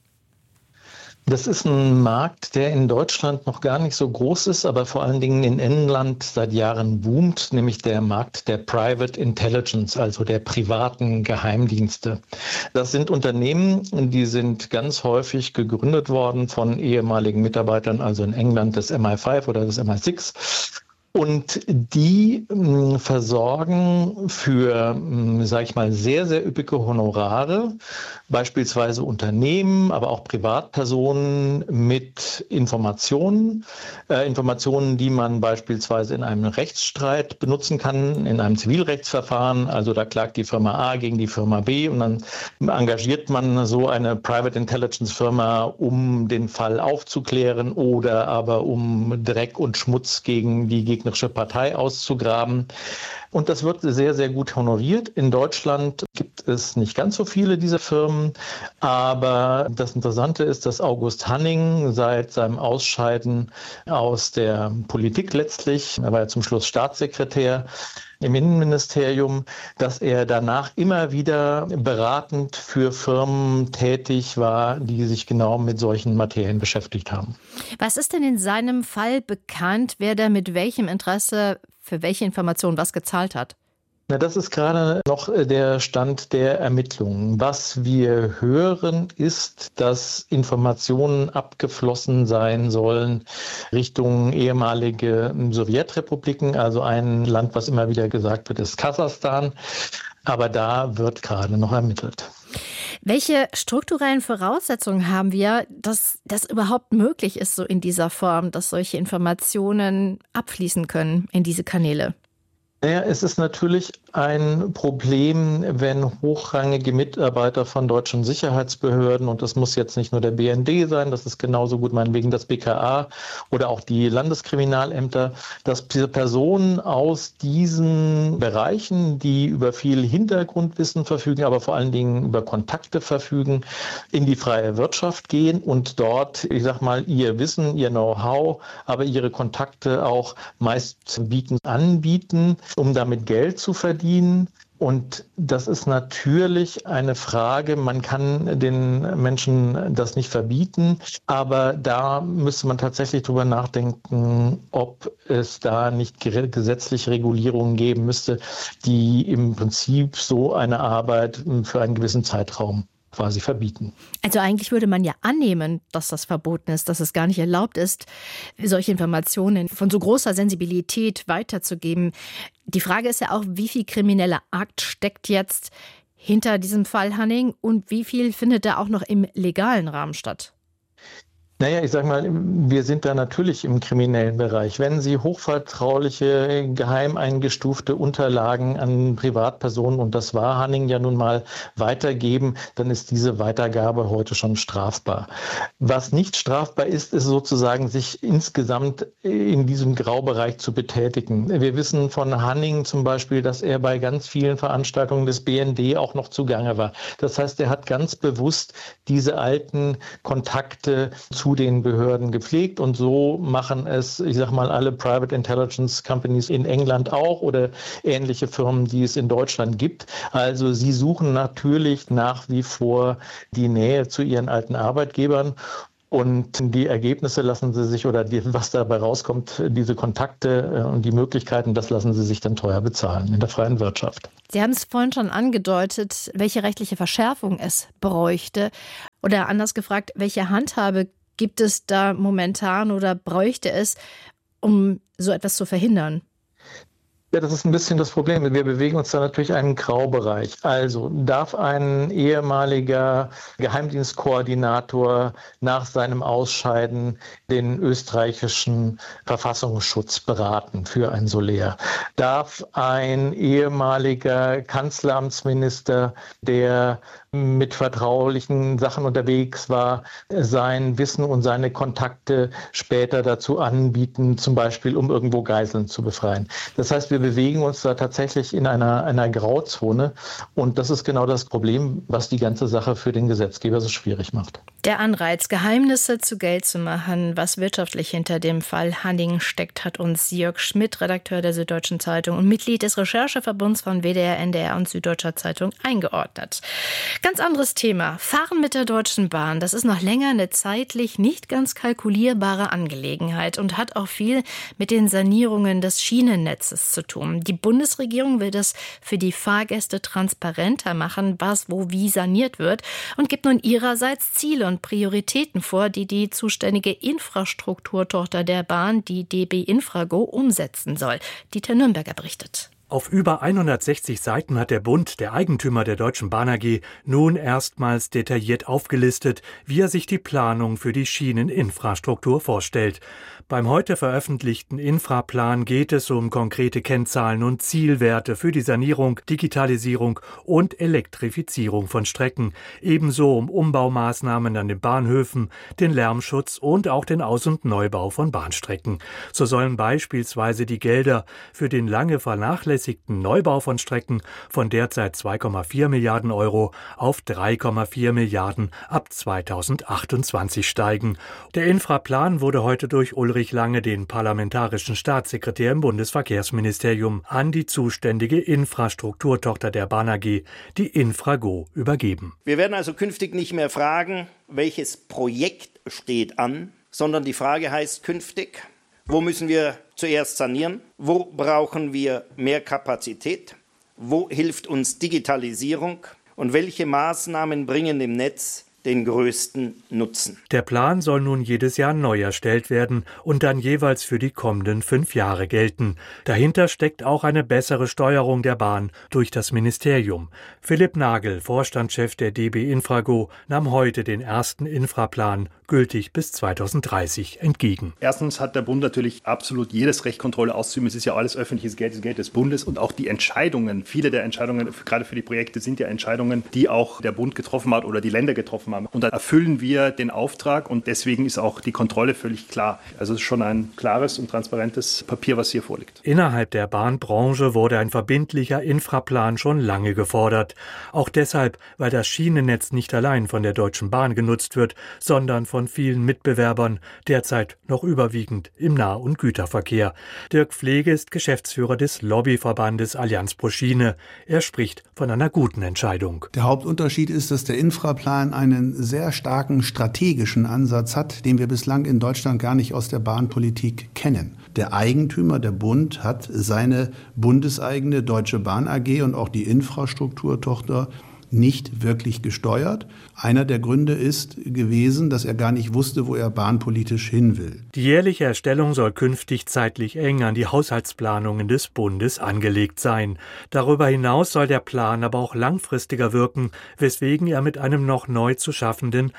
Das ist ein Markt, der in Deutschland noch gar nicht so groß ist, aber vor allen Dingen in Inland seit Jahren boomt, nämlich der Markt der Private Intelligence, also der privaten Geheimdienste. Das sind Unternehmen, die sind ganz häufig gegründet worden von ehemaligen Mitarbeitern, also in England des M I fünf oder des M I sechs. Und die mh, versorgen für, mh, sag ich mal, sehr, sehr üppige Honorare, beispielsweise Unternehmen, aber auch Privatpersonen mit Informationen, äh, Informationen, die man beispielsweise in einem Rechtsstreit benutzen kann, in einem Zivilrechtsverfahren. Also da klagt die Firma A gegen die Firma B und dann engagiert man so eine Private Intelligence Firma, um den Fall aufzuklären oder aber um Dreck und Schmutz gegen die gegnerische Partei auszugraben. Und das wird sehr, sehr gut honoriert. In Deutschland gibt es nicht ganz so viele dieser Firmen. Aber das Interessante ist, dass August Hanning seit seinem Ausscheiden aus der Politik letztlich, er war ja zum Schluss Staatssekretär im Innenministerium, dass er danach immer wieder beratend für Firmen tätig war, die sich genau mit solchen Materien beschäftigt haben. Was ist denn in seinem Fall bekannt, wer da mit welchem Interesse für welche Informationen was gezahlt hat? Na, das ist gerade noch der Stand der Ermittlungen. Was wir hören, ist, dass Informationen abgeflossen sein sollen Richtung ehemalige Sowjetrepubliken, also ein Land, was immer wieder gesagt wird, ist Kasachstan. Aber da wird gerade noch ermittelt. Welche strukturellen Voraussetzungen haben wir, dass das überhaupt möglich ist, so in dieser Form, dass solche Informationen abfließen können in diese Kanäle? Naja, es ist natürlich ein Problem, wenn hochrangige Mitarbeiter von deutschen Sicherheitsbehörden, und das muss jetzt nicht nur der B N D sein, das ist genauso gut meinetwegen das B K A oder auch die Landeskriminalämter, dass Personen aus diesen Bereichen, die über viel Hintergrundwissen verfügen, aber vor allen Dingen über Kontakte verfügen, in die freie Wirtschaft gehen und dort, ich sag mal, ihr Wissen, ihr Know-how, aber ihre Kontakte auch meist bieten, anbieten, um damit Geld zu verdienen. Und das ist natürlich eine Frage, man kann den Menschen das nicht verbieten, aber da müsste man tatsächlich drüber nachdenken, ob es da nicht gesetzliche Regulierungen geben müsste, die im Prinzip so eine Arbeit für einen gewissen Zeitraum quasi verbieten. Also eigentlich würde man ja annehmen, dass das verboten ist, dass es gar nicht erlaubt ist, solche Informationen von so großer Sensibilität weiterzugeben. Die Frage ist ja auch, wie viel krimineller Akt steckt jetzt hinter diesem Fall Hanning und wie viel findet da auch noch im legalen Rahmen statt? Naja, ich sag mal, wir sind da natürlich im kriminellen Bereich. Wenn Sie hochvertrauliche, geheim eingestufte Unterlagen an Privatpersonen, und das war Hanning ja nun mal, weitergeben, dann ist diese Weitergabe heute schon strafbar. Was nicht strafbar ist, ist sozusagen, sich insgesamt in diesem Graubereich zu betätigen. Wir wissen von Hanning zum Beispiel, dass er bei ganz vielen Veranstaltungen des B N D auch noch zugange war. Das heißt, er hat ganz bewusst diese alten Kontakte zu den Behörden gepflegt, und so machen es, ich sag mal, alle Private Intelligence Companies in England auch oder ähnliche Firmen, die es in Deutschland gibt. Also sie suchen natürlich nach wie vor die Nähe zu ihren alten Arbeitgebern. Und die Ergebnisse lassen sie sich, oder die, was dabei rauskommt, diese Kontakte und die Möglichkeiten, das lassen sie sich dann teuer bezahlen in der freien Wirtschaft. Sie haben es vorhin schon angedeutet, welche rechtliche Verschärfung es bräuchte. Oder anders gefragt, welche Handhabe gibt es da momentan oder bräuchte es, um so etwas zu verhindern? Ja, das ist ein bisschen das Problem. Wir bewegen uns da natürlich in einen Graubereich. Also darf ein ehemaliger Geheimdienstkoordinator nach seinem Ausscheiden den österreichischen Verfassungsschutz beraten für ein Soler? Darf ein ehemaliger Kanzleramtsminister, der mit vertraulichen Sachen unterwegs war, sein Wissen und seine Kontakte später dazu anbieten, zum Beispiel um irgendwo Geiseln zu befreien? Das heißt, wir bewegen uns da tatsächlich in einer, einer Grauzone, und das ist genau das Problem, was die ganze Sache für den Gesetzgeber so schwierig macht. Der Anreiz, Geheimnisse zu Geld zu machen, was wirtschaftlich hinter dem Fall Hanning steckt, hat uns Jörg Schmidt, Redakteur der Süddeutschen Zeitung und Mitglied des Rechercheverbunds von W D R, N D R und Süddeutscher Zeitung, eingeordnet. Ganz anderes Thema. Fahren mit der Deutschen Bahn. Das ist noch länger eine zeitlich nicht ganz kalkulierbare Angelegenheit und hat auch viel mit den Sanierungen des Schienennetzes zu tun. Die Bundesregierung will das für die Fahrgäste transparenter machen, was wo wie saniert wird, und gibt nun ihrerseits Ziele und Prioritäten vor, die die zuständige Infrastrukturtochter der Bahn, die D B Infrago, umsetzen soll. Dieter Nürnberger berichtet. Auf über hundertsechzig Seiten hat der Bund, der Eigentümer der Deutschen Bahn A G, nun erstmals detailliert aufgelistet, wie er sich die Planung für die Schieneninfrastruktur vorstellt. Beim heute veröffentlichten Infraplan geht es um konkrete Kennzahlen und Zielwerte für die Sanierung, Digitalisierung und Elektrifizierung von Strecken, ebenso um Umbaumaßnahmen an den Bahnhöfen, den Lärmschutz und auch den Aus- und Neubau von Bahnstrecken. So sollen beispielsweise die Gelder für den lange vernachlässigten Neubau von Strecken von derzeit zwei Komma vier Milliarden Euro auf drei Komma vier Milliarden ab zweitausendachtundzwanzig steigen. Der Infraplan wurde heute durch Ulrich Lange, den parlamentarischen Staatssekretär im Bundesverkehrsministerium, an die zuständige Infrastrukturtochter der Bahn A G, die Infrago, übergeben. Wir werden also künftig nicht mehr fragen, welches Projekt steht an, sondern die Frage heißt künftig, wo müssen wir zuerst sanieren, wo brauchen wir mehr Kapazität, wo hilft uns Digitalisierung und welche Maßnahmen bringen dem Netz den größten Nutzen. Der Plan soll nun jedes Jahr neu erstellt werden und dann jeweils für die kommenden fünf Jahre gelten. Dahinter steckt auch eine bessere Steuerung der Bahn durch das Ministerium. Philipp Nagel, Vorstandschef der D B Infrago, nahm heute den ersten Infraplan, gültig bis zweitausenddreißig, entgegen. Erstens hat der Bund natürlich absolut jedes Recht, Kontrolle auszuüben. Es ist ja alles öffentliches Geld, das Geld des Bundes, und auch die Entscheidungen, viele der Entscheidungen, gerade für die Projekte, sind ja Entscheidungen, die auch der Bund getroffen hat oder die Länder getroffen haben. Und da erfüllen wir den Auftrag, und deswegen ist auch die Kontrolle völlig klar. Also es ist schon ein klares und transparentes Papier, was hier vorliegt. Innerhalb der Bahnbranche wurde ein verbindlicher Infraplan schon lange gefordert. Auch deshalb, weil das Schienennetz nicht allein von der Deutschen Bahn genutzt wird, sondern von vielen Mitbewerbern, derzeit noch überwiegend im Nah- und Güterverkehr. Dirk Pflege ist Geschäftsführer des Lobbyverbandes Allianz pro Schiene. Er spricht von einer guten Entscheidung. Der Hauptunterschied ist, dass der Infraplan einen sehr starken strategischen Ansatz hat, den wir bislang in Deutschland gar nicht aus der Bahnpolitik kennen. Der Eigentümer, der Bund, hat seine bundeseigene Deutsche Bahn A G und auch die Infrastrukturtochter nicht wirklich gesteuert. Einer der Gründe ist gewesen, dass er gar nicht wusste, wo er bahnpolitisch hin will. Die jährliche Erstellung soll künftig zeitlich eng an die Haushaltsplanungen des Bundes angelegt sein. Darüber hinaus soll der Plan aber auch langfristiger wirken, weswegen er mit einem noch neu zu schaffenden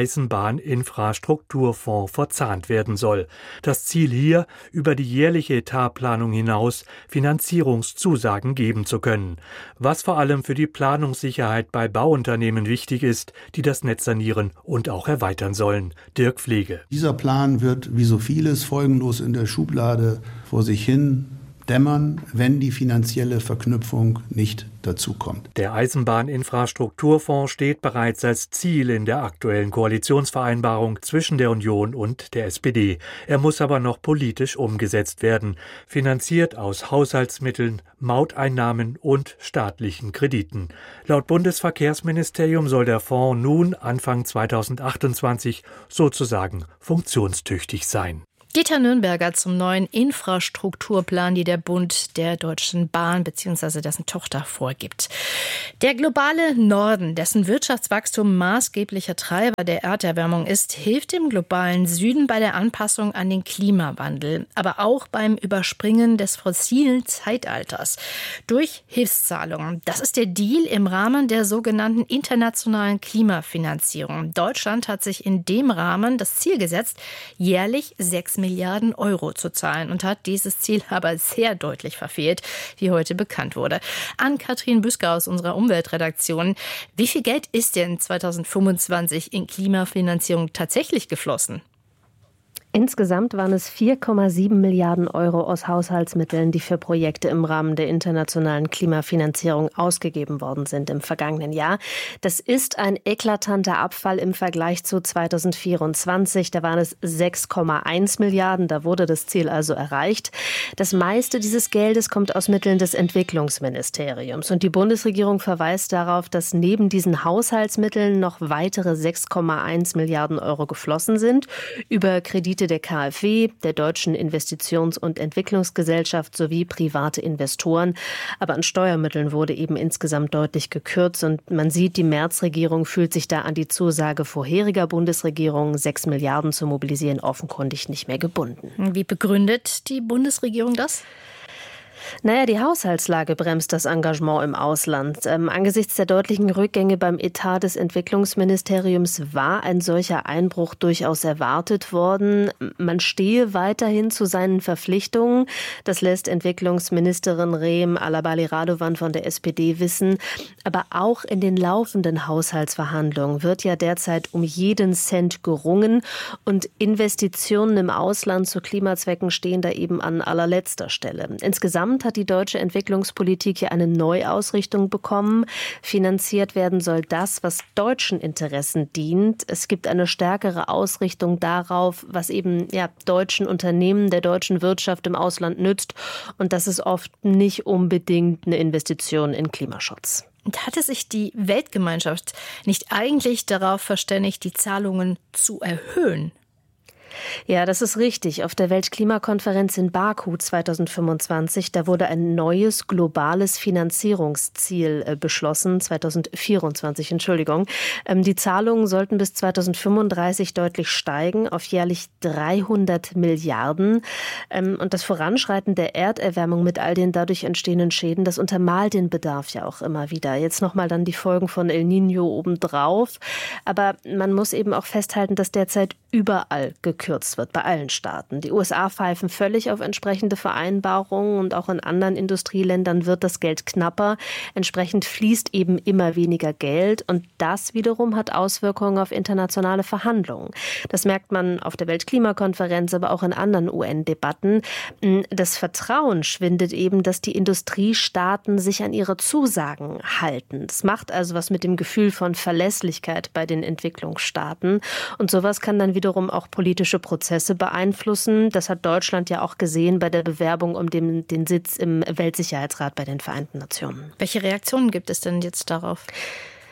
Eisenbahninfrastrukturfonds verzahnt werden soll. Das Ziel hier, über die jährliche Etatplanung hinaus Finanzierungszusagen geben zu können. Was vor allem für die Planungssicherheit bei Bauunternehmen wichtig ist, die das Netz sanieren und auch erweitern sollen. Dirk Pflege. Dieser Plan wird wie so vieles folgenlos in der Schublade vor sich hin dämmern, wenn die finanzielle Verknüpfung nicht dazukommt. Der Eisenbahninfrastrukturfonds steht bereits als Ziel in der aktuellen Koalitionsvereinbarung zwischen der Union und der S P D. Er muss aber noch politisch umgesetzt werden, finanziert aus Haushaltsmitteln, Mauteinnahmen und staatlichen Krediten. Laut Bundesverkehrsministerium soll der Fonds nun Anfang zweitausendachtundzwanzig sozusagen funktionstüchtig sein. Dieter Nürnberger zum neuen Infrastrukturplan, die der Bund der Deutschen Bahn bzw. dessen Tochter vorgibt. Der globale Norden, dessen Wirtschaftswachstum maßgeblicher Treiber der Erderwärmung ist, hilft dem globalen Süden bei der Anpassung an den Klimawandel, aber auch beim Überspringen des fossilen Zeitalters durch Hilfszahlungen. Das ist der Deal im Rahmen der sogenannten internationalen Klimafinanzierung. Deutschland hat sich in dem Rahmen das Ziel gesetzt, jährlich sechs Milliarden Euro zu zahlen und hat dieses Ziel aber sehr deutlich verfehlt, wie heute bekannt wurde. Ann-Kathrin Büsker aus unserer Umweltredaktion. Wie viel Geld ist denn zweitausendfünfundzwanzig in Klimafinanzierung tatsächlich geflossen? Insgesamt waren es vier Komma sieben Milliarden Euro aus Haushaltsmitteln, die für Projekte im Rahmen der internationalen Klimafinanzierung ausgegeben worden sind im vergangenen Jahr. Das ist ein eklatanter Abfall im Vergleich zu zweitausendvierundzwanzig. Da waren es sechs Komma eins Milliarden. Da wurde das Ziel also erreicht. Das meiste dieses Geldes kommt aus Mitteln des Entwicklungsministeriums. Und die Bundesregierung verweist darauf, dass neben diesen Haushaltsmitteln noch weitere sechs Komma eins Milliarden Euro geflossen sind über Kredite der K f W, der Deutschen Investitions- und Entwicklungsgesellschaft sowie private Investoren. Aber an Steuermitteln wurde eben insgesamt deutlich gekürzt. Und man sieht, die Merz-Regierung fühlt sich da an die Zusage vorheriger Bundesregierungen, sechs Milliarden zu mobilisieren, offenkundig nicht mehr gebunden. Wie begründet die Bundesregierung das? Naja, die Haushaltslage bremst das Engagement im Ausland. Ähm, angesichts der deutlichen Rückgänge beim Etat des Entwicklungsministeriums war ein solcher Einbruch durchaus erwartet worden. Man stehe weiterhin zu seinen Verpflichtungen. Das lässt Entwicklungsministerin Rehm Alabali-Radovan von der S P D wissen. Aber auch in den laufenden Haushaltsverhandlungen wird ja derzeit um jeden Cent gerungen. Und Investitionen im Ausland zu Klimazwecken stehen da eben an allerletzter Stelle. Insgesamt hat die deutsche Entwicklungspolitik hier eine Neuausrichtung bekommen. Finanziert werden soll das, was deutschen Interessen dient. Es gibt eine stärkere Ausrichtung darauf, was eben ja, deutschen Unternehmen, der deutschen Wirtschaft im Ausland nützt. Und das ist oft nicht unbedingt eine Investition in Klimaschutz. Und hatte sich die Weltgemeinschaft nicht eigentlich darauf verständigt, die Zahlungen zu erhöhen? Ja, das ist richtig. Auf der Weltklimakonferenz in Baku zweitausendfünfundzwanzig, da wurde ein neues globales Finanzierungsziel beschlossen, zweitausendvierundzwanzig, Entschuldigung. Die Zahlungen sollten bis zweitausendfünfunddreißig deutlich steigen auf jährlich dreihundert Milliarden. Und das Voranschreiten der Erderwärmung mit all den dadurch entstehenden Schäden, das untermalt den Bedarf ja auch immer wieder. Jetzt nochmal dann die Folgen von El Niño obendrauf. Aber man muss eben auch festhalten, dass derzeit überall gekürzt wird, bei allen Staaten. Die U S A pfeifen völlig auf entsprechende Vereinbarungen und auch in anderen Industrieländern wird das Geld knapper. Entsprechend fließt eben immer weniger Geld und das wiederum hat Auswirkungen auf internationale Verhandlungen. Das merkt man auf der Weltklimakonferenz, aber auch in anderen U N-Debatten. Das Vertrauen schwindet eben, dass die Industriestaaten sich an ihre Zusagen halten. Das macht also was mit dem Gefühl von Verlässlichkeit bei den Entwicklungsstaaten und sowas kann dann wiederum auch politische Prozesse beeinflussen. Das hat Deutschland ja auch gesehen bei der Bewerbung um den, den Sitz im Weltsicherheitsrat bei den Vereinten Nationen. Welche Reaktionen gibt es denn jetzt darauf?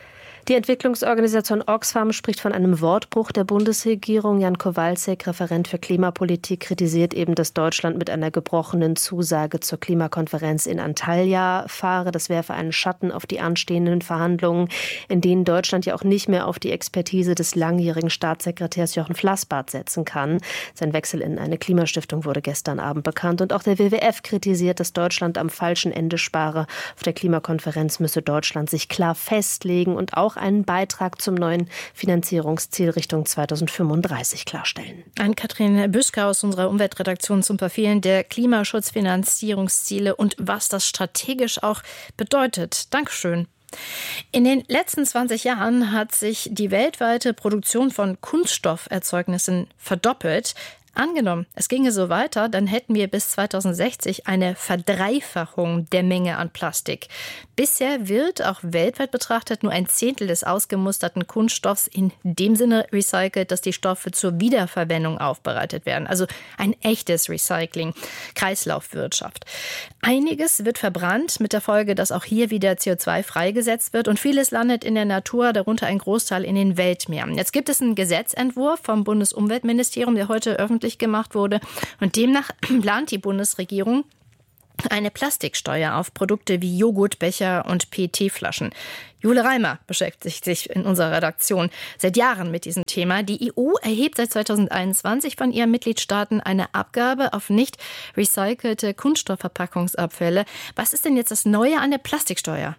Die Entwicklungsorganisation Oxfam spricht von einem Wortbruch der Bundesregierung. Jan Kowalczyk, Referent für Klimapolitik, kritisiert eben, dass Deutschland mit einer gebrochenen Zusage zur Klimakonferenz in Antalya fahre. Das werfe einen Schatten auf die anstehenden Verhandlungen, in denen Deutschland ja auch nicht mehr auf die Expertise des langjährigen Staatssekretärs Jochen Flassbart setzen kann. Sein Wechsel in eine Klimastiftung wurde gestern Abend bekannt. Und auch der W W F kritisiert, dass Deutschland am falschen Ende spare. Auf der Klimakonferenz müsse Deutschland sich klar festlegen und auch einen Beitrag zum neuen Finanzierungsziel Richtung zweitausendfünfunddreißig klarstellen. An Katrin Büsker aus unserer Umweltredaktion zum Verfehlen der Klimaschutzfinanzierungsziele und was das strategisch auch bedeutet. Dankeschön. In den letzten zwanzig Jahren hat sich die weltweite Produktion von Kunststofferzeugnissen verdoppelt. Angenommen, es ginge so weiter, dann hätten wir bis zweitausendsechzig eine Verdreifachung der Menge an Plastik. Bisher wird auch weltweit betrachtet nur ein Zehntel des ausgemusterten Kunststoffs in dem Sinne recycelt, dass die Stoffe zur Wiederverwendung aufbereitet werden. Also ein echtes Recycling, Kreislaufwirtschaft. Einiges wird verbrannt, mit der Folge, dass auch hier wieder C O zwei freigesetzt wird und vieles landet in der Natur, darunter ein Großteil in den Weltmeeren. Jetzt gibt es einen Gesetzentwurf vom Bundesumweltministerium, der heute öffentlich gemacht wurde. Und demnach plant die Bundesregierung eine Plastiksteuer auf Produkte wie Joghurtbecher und P E T-Flaschen. Jule Reimer beschäftigt sich in unserer Redaktion seit Jahren mit diesem Thema. Die E U erhebt seit zweitausendeinundzwanzig von ihren Mitgliedstaaten eine Abgabe auf nicht recycelte Kunststoffverpackungsabfälle. Was ist denn jetzt das Neue an der Plastiksteuer?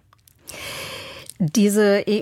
Diese E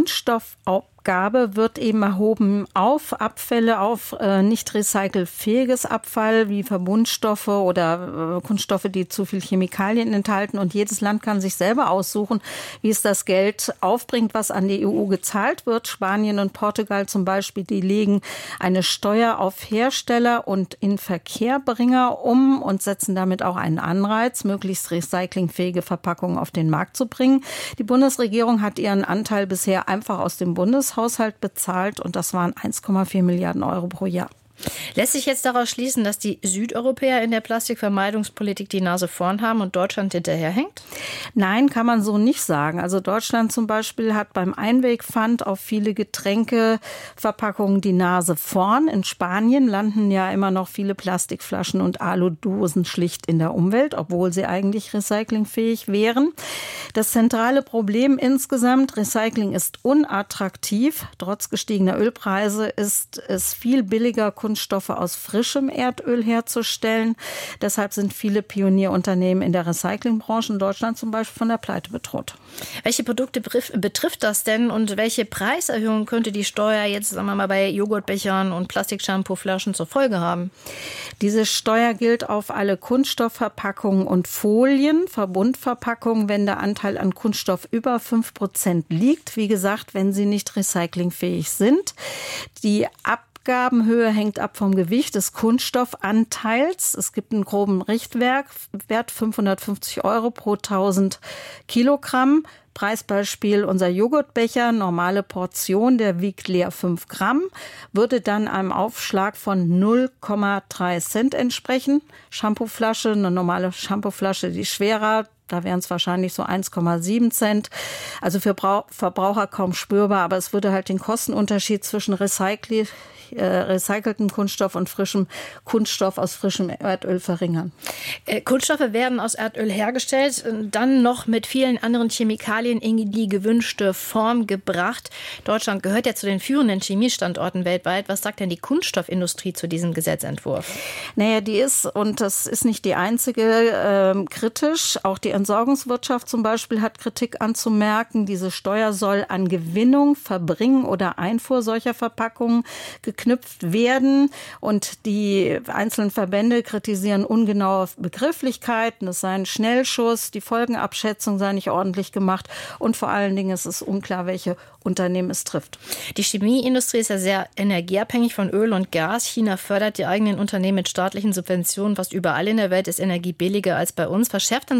U-Kunststoffabgabe wird eben erhoben auf Abfälle, auf äh, nicht recycelfähiges Abfall wie Verbundstoffe oder äh, Kunststoffe, die zu viel Chemikalien enthalten. Und jedes Land kann sich selber aussuchen, wie es das Geld aufbringt, was an die E U gezahlt wird. Spanien und Portugal zum Beispiel, die legen eine Steuer auf Hersteller und Inverkehrbringer um und setzen damit auch einen Anreiz, möglichst recyclingfähige Verpackungen auf den Markt zu bringen. Die Bundesregierung hat ihren Anteil bisher einfach aus dem Bundeshaushalt bezahlt und das waren eins Komma vier Milliarden Euro pro Jahr. Lässt sich jetzt daraus schließen, dass die Südeuropäer in der Plastikvermeidungspolitik die Nase vorn haben und Deutschland hinterherhängt? Nein, kann man so nicht sagen. Also Deutschland zum Beispiel hat beim Einwegpfand auf viele Getränkeverpackungen die Nase vorn. In Spanien landen ja immer noch viele Plastikflaschen und Aludosen schlicht in der Umwelt, obwohl sie eigentlich recyclingfähig wären. Das zentrale Problem insgesamt, Recycling ist unattraktiv. Trotz gestiegener Ölpreise ist es viel billiger, Kunststoffe aus frischem Erdöl herzustellen. Deshalb sind viele Pionierunternehmen in der Recyclingbranche in Deutschland zum Beispiel von der Pleite bedroht. Welche Produkte betrifft das denn und welche Preiserhöhung könnte die Steuer jetzt, sagen wir mal, bei Joghurtbechern und Plastikshampooflaschen zur Folge haben? Diese Steuer gilt auf alle Kunststoffverpackungen und Folien, Verbundverpackungen, wenn der Anteil an Kunststoff über fünf Prozent liegt. Wie gesagt, wenn sie nicht recyclingfähig sind. Die Ab Abgabenhöhe hängt ab vom Gewicht des Kunststoffanteils. Es gibt einen groben Richtwert, Wert fünfhundertfünfzig Euro pro tausend Kilogramm. Preisbeispiel, unser Joghurtbecher, normale Portion, der wiegt leer fünf Gramm, würde dann einem Aufschlag von null Komma drei Cent entsprechen. Shampooflasche, eine normale Shampooflasche, die schwerer, da wären es wahrscheinlich so eins Komma sieben Cent. Also für Verbraucher kaum spürbar, aber es würde halt den Kostenunterschied zwischen Recycling, äh, recyceltem Kunststoff und frischem Kunststoff aus frischem Erdöl verringern. Äh, Kunststoffe werden aus Erdöl hergestellt, dann noch mit vielen anderen Chemikalien in die gewünschte Form gebracht. Deutschland gehört ja zu den führenden Chemiestandorten weltweit. Was sagt denn die Kunststoffindustrie zu diesem Gesetzentwurf? Naja, die ist, und das ist nicht die einzige, äh, kritisch. Auch die Entsorgungswirtschaft zum Beispiel hat Kritik anzumerken. Diese Steuer soll an Gewinnung, Verbringen oder Einfuhr solcher Verpackungen geknüpft werden. Und die einzelnen Verbände kritisieren ungenaue Begrifflichkeiten. Es sei ein Schnellschuss, die Folgenabschätzung sei nicht ordentlich gemacht und vor allen Dingen ist es unklar, welche Unternehmen es trifft. Die Chemieindustrie ist ja sehr energieabhängig von Öl und Gas. China fördert die eigenen Unternehmen mit staatlichen Subventionen. Fast überall in der Welt ist Energie billiger als bei uns. Verschärft dann so eine Plastik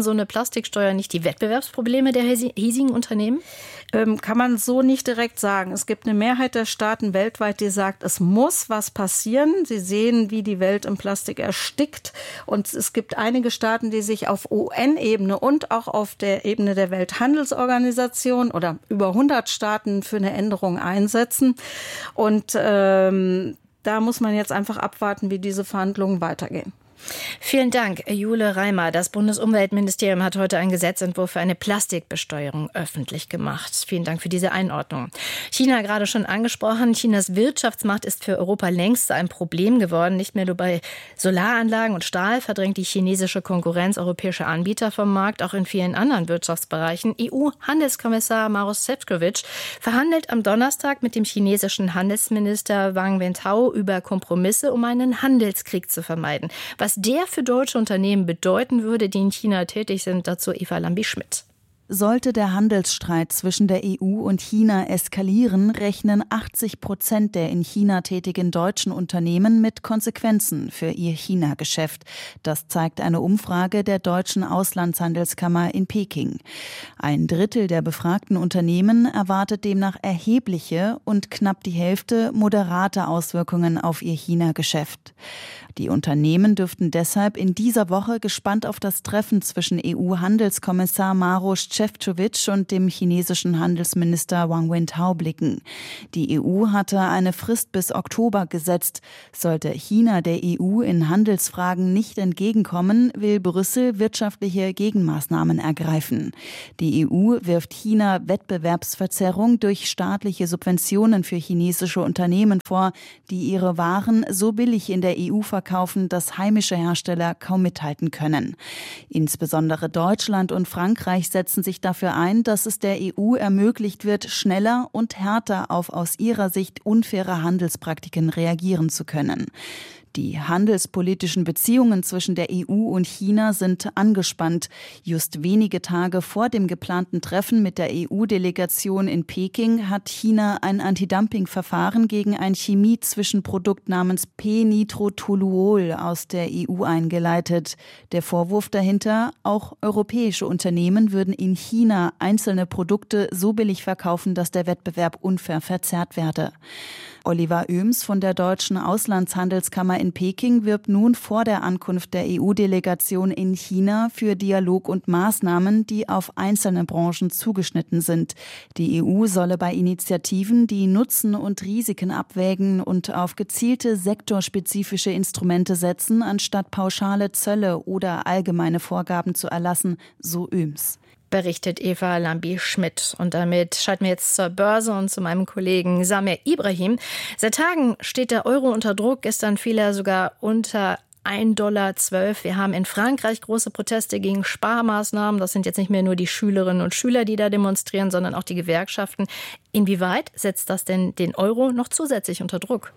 Plastiksteuer nicht die Wettbewerbsprobleme der hiesigen Unternehmen? Ähm, kann man so nicht direkt sagen. Es gibt eine Mehrheit der Staaten weltweit, die sagt, es muss was passieren. Sie sehen, wie die Welt im Plastik erstickt. Und es gibt einige Staaten, die sich auf U N-Ebene und auch auf der Ebene der Welthandelsorganisation oder über hundert Staaten für eine Änderung einsetzen. Und ähm, da muss man jetzt einfach abwarten, wie diese Verhandlungen weitergehen. Vielen Dank, Jule Reimer. Das Bundesumweltministerium hat heute einen Gesetzentwurf für eine Plastikbesteuerung öffentlich gemacht. Vielen Dank für diese Einordnung. China gerade schon angesprochen. Chinas Wirtschaftsmacht ist für Europa längst ein Problem geworden. Nicht mehr nur bei Solaranlagen und Stahl verdrängt die chinesische Konkurrenz europäische Anbieter vom Markt, auch in vielen anderen Wirtschaftsbereichen. E U-Handelskommissar Maroš Šefčovič verhandelt am Donnerstag mit dem chinesischen Handelsminister Wang Wentao über Kompromisse, um einen Handelskrieg zu vermeiden. Was der für deutsche Unternehmen bedeuten würde, die in China tätig sind, dazu Eva Lambi-Schmidt. Sollte der Handelsstreit zwischen der E U und China eskalieren, rechnen achtzig Prozent der in China tätigen deutschen Unternehmen mit Konsequenzen für ihr China-Geschäft. Das zeigt eine Umfrage der Deutschen Auslandshandelskammer in Peking. Ein Drittel der befragten Unternehmen erwartet demnach erhebliche und knapp die Hälfte moderate Auswirkungen auf ihr China-Geschäft. Die Unternehmen dürften deshalb in dieser Woche gespannt auf das Treffen zwischen E U-Handelskommissar Maroš Šefčovič und dem chinesischen Handelsminister Wang Wentao blicken. Die E U hatte eine Frist bis Oktober gesetzt. Sollte China der E U in Handelsfragen nicht entgegenkommen, will Brüssel wirtschaftliche Gegenmaßnahmen ergreifen. Die E U wirft China Wettbewerbsverzerrung durch staatliche Subventionen für chinesische Unternehmen vor, die ihre Waren so billig in der E U verkaufen, kaufen, dass heimische Hersteller kaum mithalten können. Insbesondere Deutschland und Frankreich setzen sich dafür ein, dass es der E U ermöglicht wird, schneller und härter auf aus ihrer Sicht unfaire Handelspraktiken reagieren zu können. Die handelspolitischen Beziehungen zwischen der E U und China sind angespannt. Just wenige Tage vor dem geplanten Treffen mit der E U-Delegation in Peking hat China ein Antidumping-Verfahren gegen ein Chemie-Zwischenprodukt namens P-Nitrotoluol aus der E U eingeleitet. Der Vorwurf dahinter, auch europäische Unternehmen würden in China einzelne Produkte so billig verkaufen, dass der Wettbewerb unfair verzerrt werde. Oliver Oehms von der Deutschen Auslandshandelskammer in Peking wirbt nun vor der Ankunft der E U-Delegation in China für Dialog und Maßnahmen, die auf einzelne Branchen zugeschnitten sind. Die E U solle bei Initiativen die Nutzen und Risiken abwägen und auf gezielte sektorspezifische Instrumente setzen, anstatt pauschale Zölle oder allgemeine Vorgaben zu erlassen, so Oehms. Berichtet Eva Lambi-Schmidt. Und damit schalten wir jetzt zur Börse und zu meinem Kollegen Samir Ibrahim. Seit Tagen steht der Euro unter Druck. Gestern fiel er sogar unter ein Dollar zwölf. Wir haben in Frankreich große Proteste gegen Sparmaßnahmen. Das sind jetzt nicht mehr nur die Schülerinnen und Schüler, die da demonstrieren, sondern auch die Gewerkschaften. Inwieweit setzt das denn den Euro noch zusätzlich unter Druck?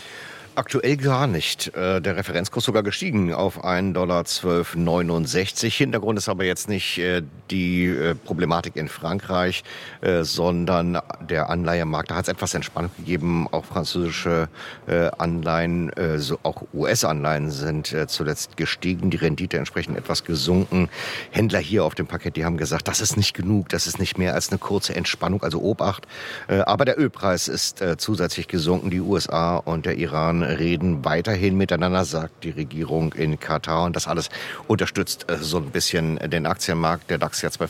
Aktuell gar nicht. Der Referenzkurs sogar gestiegen auf ein Dollar zwölf neunundsechzig. Hintergrund ist aber jetzt nicht die Problematik in Frankreich, sondern der Anleihemarkt. Da hat es etwas Entspannung gegeben. Auch französische Anleihen, auch U S-Anleihen sind zuletzt gestiegen. Die Rendite entsprechend etwas gesunken. Händler hier auf dem Parkett, die haben gesagt, das ist nicht genug, das ist nicht mehr als eine kurze Entspannung, also Obacht. Aber der Ölpreis ist zusätzlich gesunken. Die U S A und der Iran reden weiterhin miteinander, sagt die Regierung in Katar. Und das alles unterstützt äh, so ein bisschen den Aktienmarkt. Der DAX jetzt bei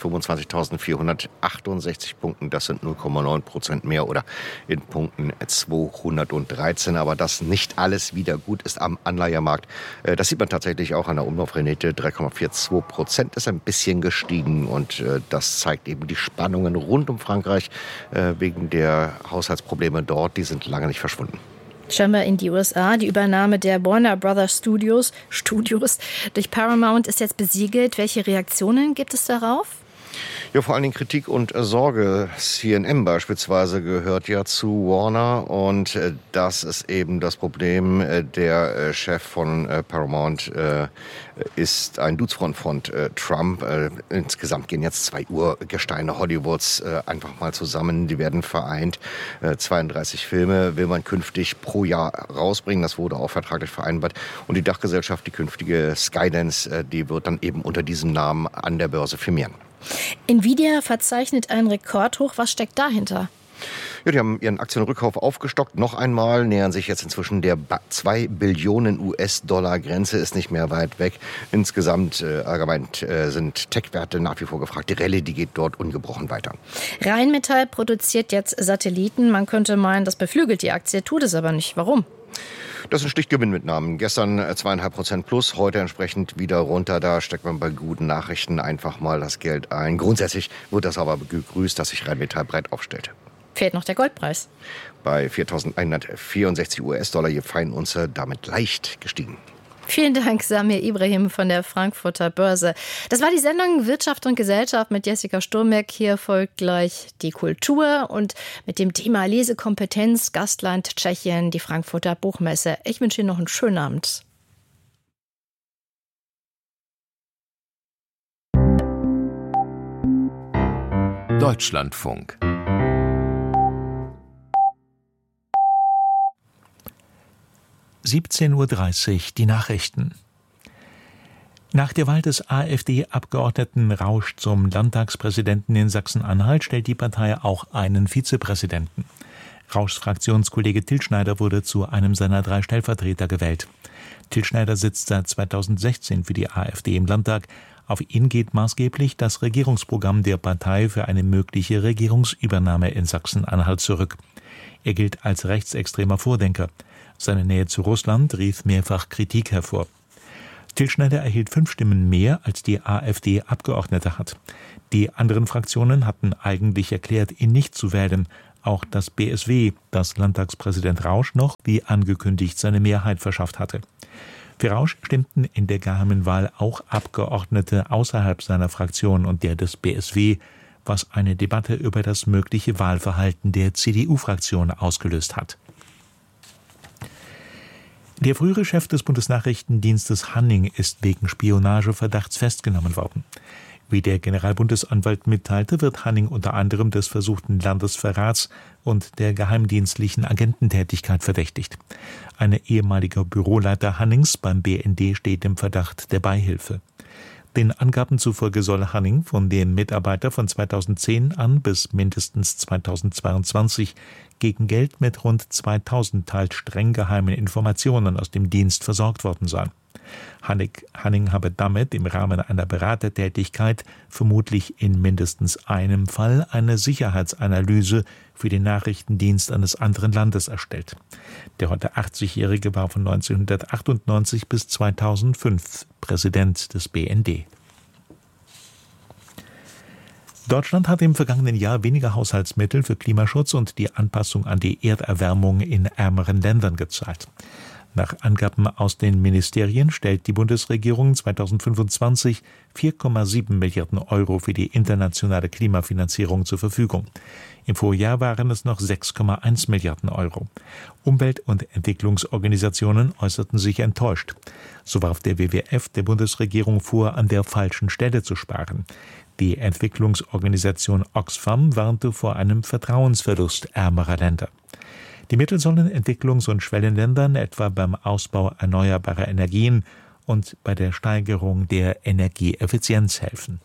fünfundzwanzigtausendvierhundertachtundsechzig Punkten. Das sind null Komma neun Prozent mehr oder in Punkten zweihundertdreizehn. Aber dass nicht alles wieder gut ist am Anleihemarkt, äh, das sieht man tatsächlich auch an der Umlaufrendite. drei Komma zweiundvierzig Prozent ist ein bisschen gestiegen. Und äh, das zeigt eben die Spannungen rund um Frankreich äh, wegen der Haushaltsprobleme dort. Die sind lange nicht verschwunden. Schauen wir in die U S A. Die Übernahme der Warner Brothers Studios, Studios durch Paramount ist jetzt besiegelt. Welche Reaktionen gibt es darauf? Ja, vor allen Dingen Kritik und Sorge. C N N beispielsweise gehört ja zu Warner und äh, das ist eben das Problem. Äh, der äh, Chef von äh, Paramount äh, ist ein Dudesfreund von äh, Trump. Äh, insgesamt gehen jetzt zwei Urgesteine Hollywoods äh, einfach mal zusammen. Die werden vereint. Äh, zweiunddreißig Filme will man künftig pro Jahr rausbringen. Das wurde auch vertraglich vereinbart. Und die Dachgesellschaft, die künftige Skydance, äh, die wird dann eben unter diesem Namen an der Börse firmieren. Nvidia verzeichnet einen Rekordhoch. Was steckt dahinter? Ja, die haben ihren Aktienrückkauf aufgestockt. Noch einmal nähern sich jetzt inzwischen der zwei Billionen US-Dollar-Grenze, ist nicht mehr weit weg. Insgesamt äh, allgemein äh, sind Tech-Werte nach wie vor gefragt. Die Rallye, die geht dort ungebrochen weiter. Rheinmetall produziert jetzt Satelliten. Man könnte meinen, das beflügelt die Aktie, tut es aber nicht. Warum? Das sind Stichgewinnmitnahmen. Gestern zweieinhalb Prozent plus, heute entsprechend wieder runter. Da steckt man bei guten Nachrichten einfach mal das Geld ein. Grundsätzlich wird das aber begrüßt, dass sich Rheinmetall breit aufstellt. Fehlt noch der Goldpreis. Bei viertausendeinhundertvierundsechzig US-Dollar je Feinunze, damit leicht gestiegen. Vielen Dank, Samir Ibrahim von der Frankfurter Börse. Das war die Sendung Wirtschaft und Gesellschaft mit Jessica Sturmbeck. Hier folgt gleich die Kultur und mit dem Thema Lesekompetenz, Gastland Tschechien, die Frankfurter Buchmesse. Ich wünsche Ihnen noch einen schönen Abend. Deutschlandfunk. siebzehn Uhr dreißig, die Nachrichten. Nach der Wahl des AfD-Abgeordneten Rausch zum Landtagspräsidenten in Sachsen-Anhalt stellt die Partei auch einen Vizepräsidenten. Rauschs Fraktionskollege Till Schneider wurde zu einem seiner drei Stellvertreter gewählt. Till Schneider sitzt seit zweitausendsechzehn für die AfD im Landtag. Auf ihn geht maßgeblich das Regierungsprogramm der Partei für eine mögliche Regierungsübernahme in Sachsen-Anhalt zurück. Er gilt als rechtsextremer Vordenker. Seine Nähe zu Russland rief mehrfach Kritik hervor. Till Schneider erhielt fünf Stimmen mehr, als die AfD Abgeordnete hat. Die anderen Fraktionen hatten eigentlich erklärt, ihn nicht zu wählen. Auch das B S W, das Landtagspräsident Rausch noch, wie angekündigt, seine Mehrheit verschafft hatte. Für Rausch stimmten in der geheimen Wahl auch Abgeordnete außerhalb seiner Fraktion und der des B S W, was eine Debatte über das mögliche Wahlverhalten der C D U-Fraktion ausgelöst hat. Der frühere Chef des Bundesnachrichtendienstes Hanning ist wegen Spionageverdachts festgenommen worden. Wie der Generalbundesanwalt mitteilte, wird Hanning unter anderem des versuchten Landesverrats und der geheimdienstlichen Agententätigkeit verdächtigt. Ein ehemaliger Büroleiter Hannings beim B N D steht im Verdacht der Beihilfe. Den Angaben zufolge soll Hanning von dem Mitarbeiter von zweitausendzehn an bis mindestens zweitausendzweiundzwanzig gegen Geld mit rund zweitausend teils streng geheimen Informationen aus dem Dienst versorgt worden sein. Hanning habe damit im Rahmen einer Beratertätigkeit vermutlich in mindestens einem Fall eine Sicherheitsanalyse für den Nachrichtendienst eines anderen Landes erstellt. Der heute achtzigjährige war von neunzehnhundertachtundneunzig bis zweitausendfünf Präsident des B N D. Deutschland hat im vergangenen Jahr weniger Haushaltsmittel für Klimaschutz und die Anpassung an die Erderwärmung in ärmeren Ländern gezahlt. Nach Angaben aus den Ministerien stellt die Bundesregierung zweitausendfünfundzwanzig vier Komma sieben Milliarden Euro für die internationale Klimafinanzierung zur Verfügung. Im Vorjahr waren es noch sechs Komma eins Milliarden Euro. Umwelt- und Entwicklungsorganisationen äußerten sich enttäuscht. So warf der W W F der Bundesregierung vor, an der falschen Stelle zu sparen. Die Entwicklungsorganisation Oxfam warnte vor einem Vertrauensverlust ärmerer Länder. Die Mittel sollen Entwicklungs- und Schwellenländern etwa beim Ausbau erneuerbarer Energien und bei der Steigerung der Energieeffizienz helfen.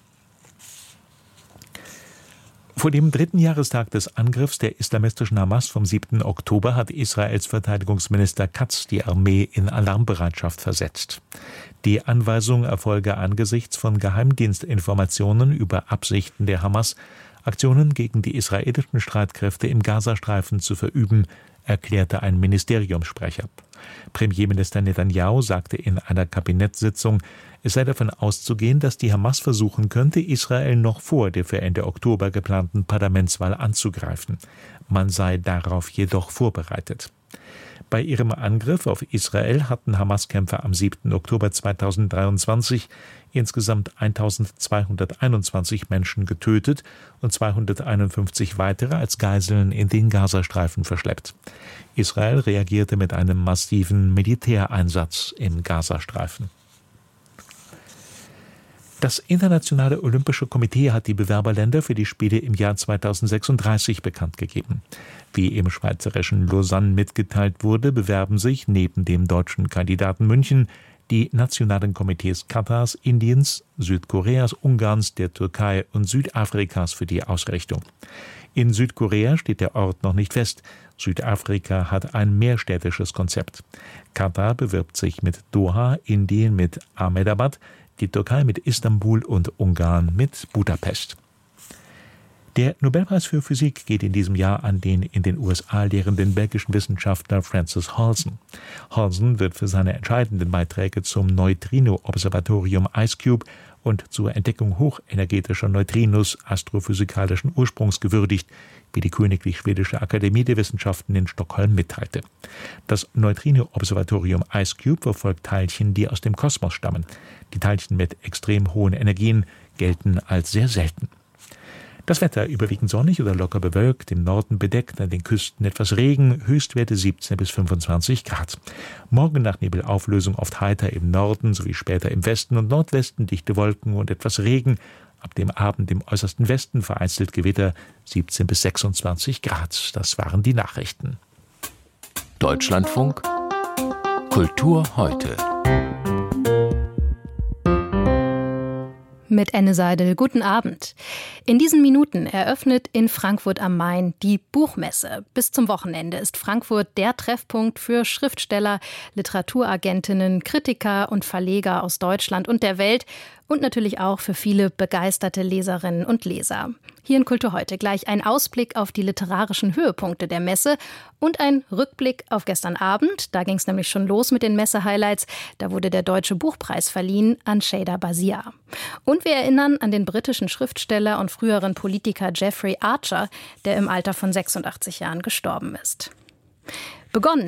Vor dem dritten Jahrestag des Angriffs der islamistischen Hamas vom siebten Oktober hat Israels Verteidigungsminister Katz die Armee in Alarmbereitschaft versetzt. Die Anweisung erfolge angesichts von Geheimdienstinformationen über Absichten der Hamas, Aktionen gegen die israelischen Streitkräfte im Gazastreifen zu verüben, erklärte ein Ministeriumssprecher. Premierminister Netanyahu sagte in einer Kabinettssitzung, es sei davon auszugehen, dass die Hamas versuchen könnte, Israel noch vor der für Ende Oktober geplanten Parlamentswahl anzugreifen. Man sei darauf jedoch vorbereitet. Bei ihrem Angriff auf Israel hatten Hamas-Kämpfer am siebten Oktober zweitausenddreiundzwanzig insgesamt eintausendzweihunderteinundzwanzig Menschen getötet und zweihunderteinundfünfzig weitere als Geiseln in den Gazastreifen verschleppt. Israel reagierte mit einem massiven Militäreinsatz im Gazastreifen. Das Internationale Olympische Komitee hat die Bewerberländer für die Spiele im Jahr zweitausendsechsunddreißig bekannt gegeben. Wie im schweizerischen Lausanne mitgeteilt wurde, bewerben sich neben dem deutschen Kandidaten München die nationalen Komitees Katars, Indiens, Südkoreas, Ungarns, der Türkei und Südafrikas für die Ausrichtung. In Südkorea steht der Ort noch nicht fest. Südafrika hat ein mehrstädtisches Konzept. Katar bewirbt sich mit Doha, Indien mit Ahmedabad, die Türkei mit Istanbul und Ungarn mit Budapest. Der Nobelpreis für Physik geht in diesem Jahr an den in den U S A lehrenden belgischen Wissenschaftler Francis Halsen. Halsen wird für seine entscheidenden Beiträge zum Neutrino-Observatorium IceCube und zur Entdeckung hochenergetischer Neutrinos astrophysikalischen Ursprungs gewürdigt, wie die Königlich Schwedische Akademie der Wissenschaften in Stockholm mitteilte. Das Neutrino-Observatorium IceCube verfolgt Teilchen, die aus dem Kosmos stammen. Die Teilchen mit extrem hohen Energien gelten als sehr selten. Das Wetter überwiegend sonnig oder locker bewölkt, im Norden bedeckt, an den Küsten etwas Regen, Höchstwerte siebzehn bis fünfundzwanzig Grad. Morgen nach Nebelauflösung oft heiter im Norden sowie später im Westen und Nordwesten dichte Wolken und etwas Regen. Ab dem Abend im äußersten Westen vereinzelt Gewitter, siebzehn bis sechsundzwanzig Grad. Das waren die Nachrichten. Deutschlandfunk Kultur heute. Mit Anne Seidel. Guten Abend. In diesen Minuten eröffnet in Frankfurt am Main die Buchmesse. Bis zum Wochenende ist Frankfurt der Treffpunkt für Schriftsteller, Literaturagentinnen, Kritiker und Verleger aus Deutschland und der Welt und natürlich auch für viele begeisterte Leserinnen und Leser. Hier in Kultur heute gleich ein Ausblick auf die literarischen Höhepunkte der Messe und ein Rückblick auf gestern Abend. Da ging es nämlich schon los mit den Messe-Highlights. Da wurde der Deutsche Buchpreis verliehen an Shada Bazia. Und wir erinnern an den britischen Schriftsteller und früheren Politiker Jeffrey Archer, der im Alter von sechsundachtzig Jahren gestorben ist. Begonnen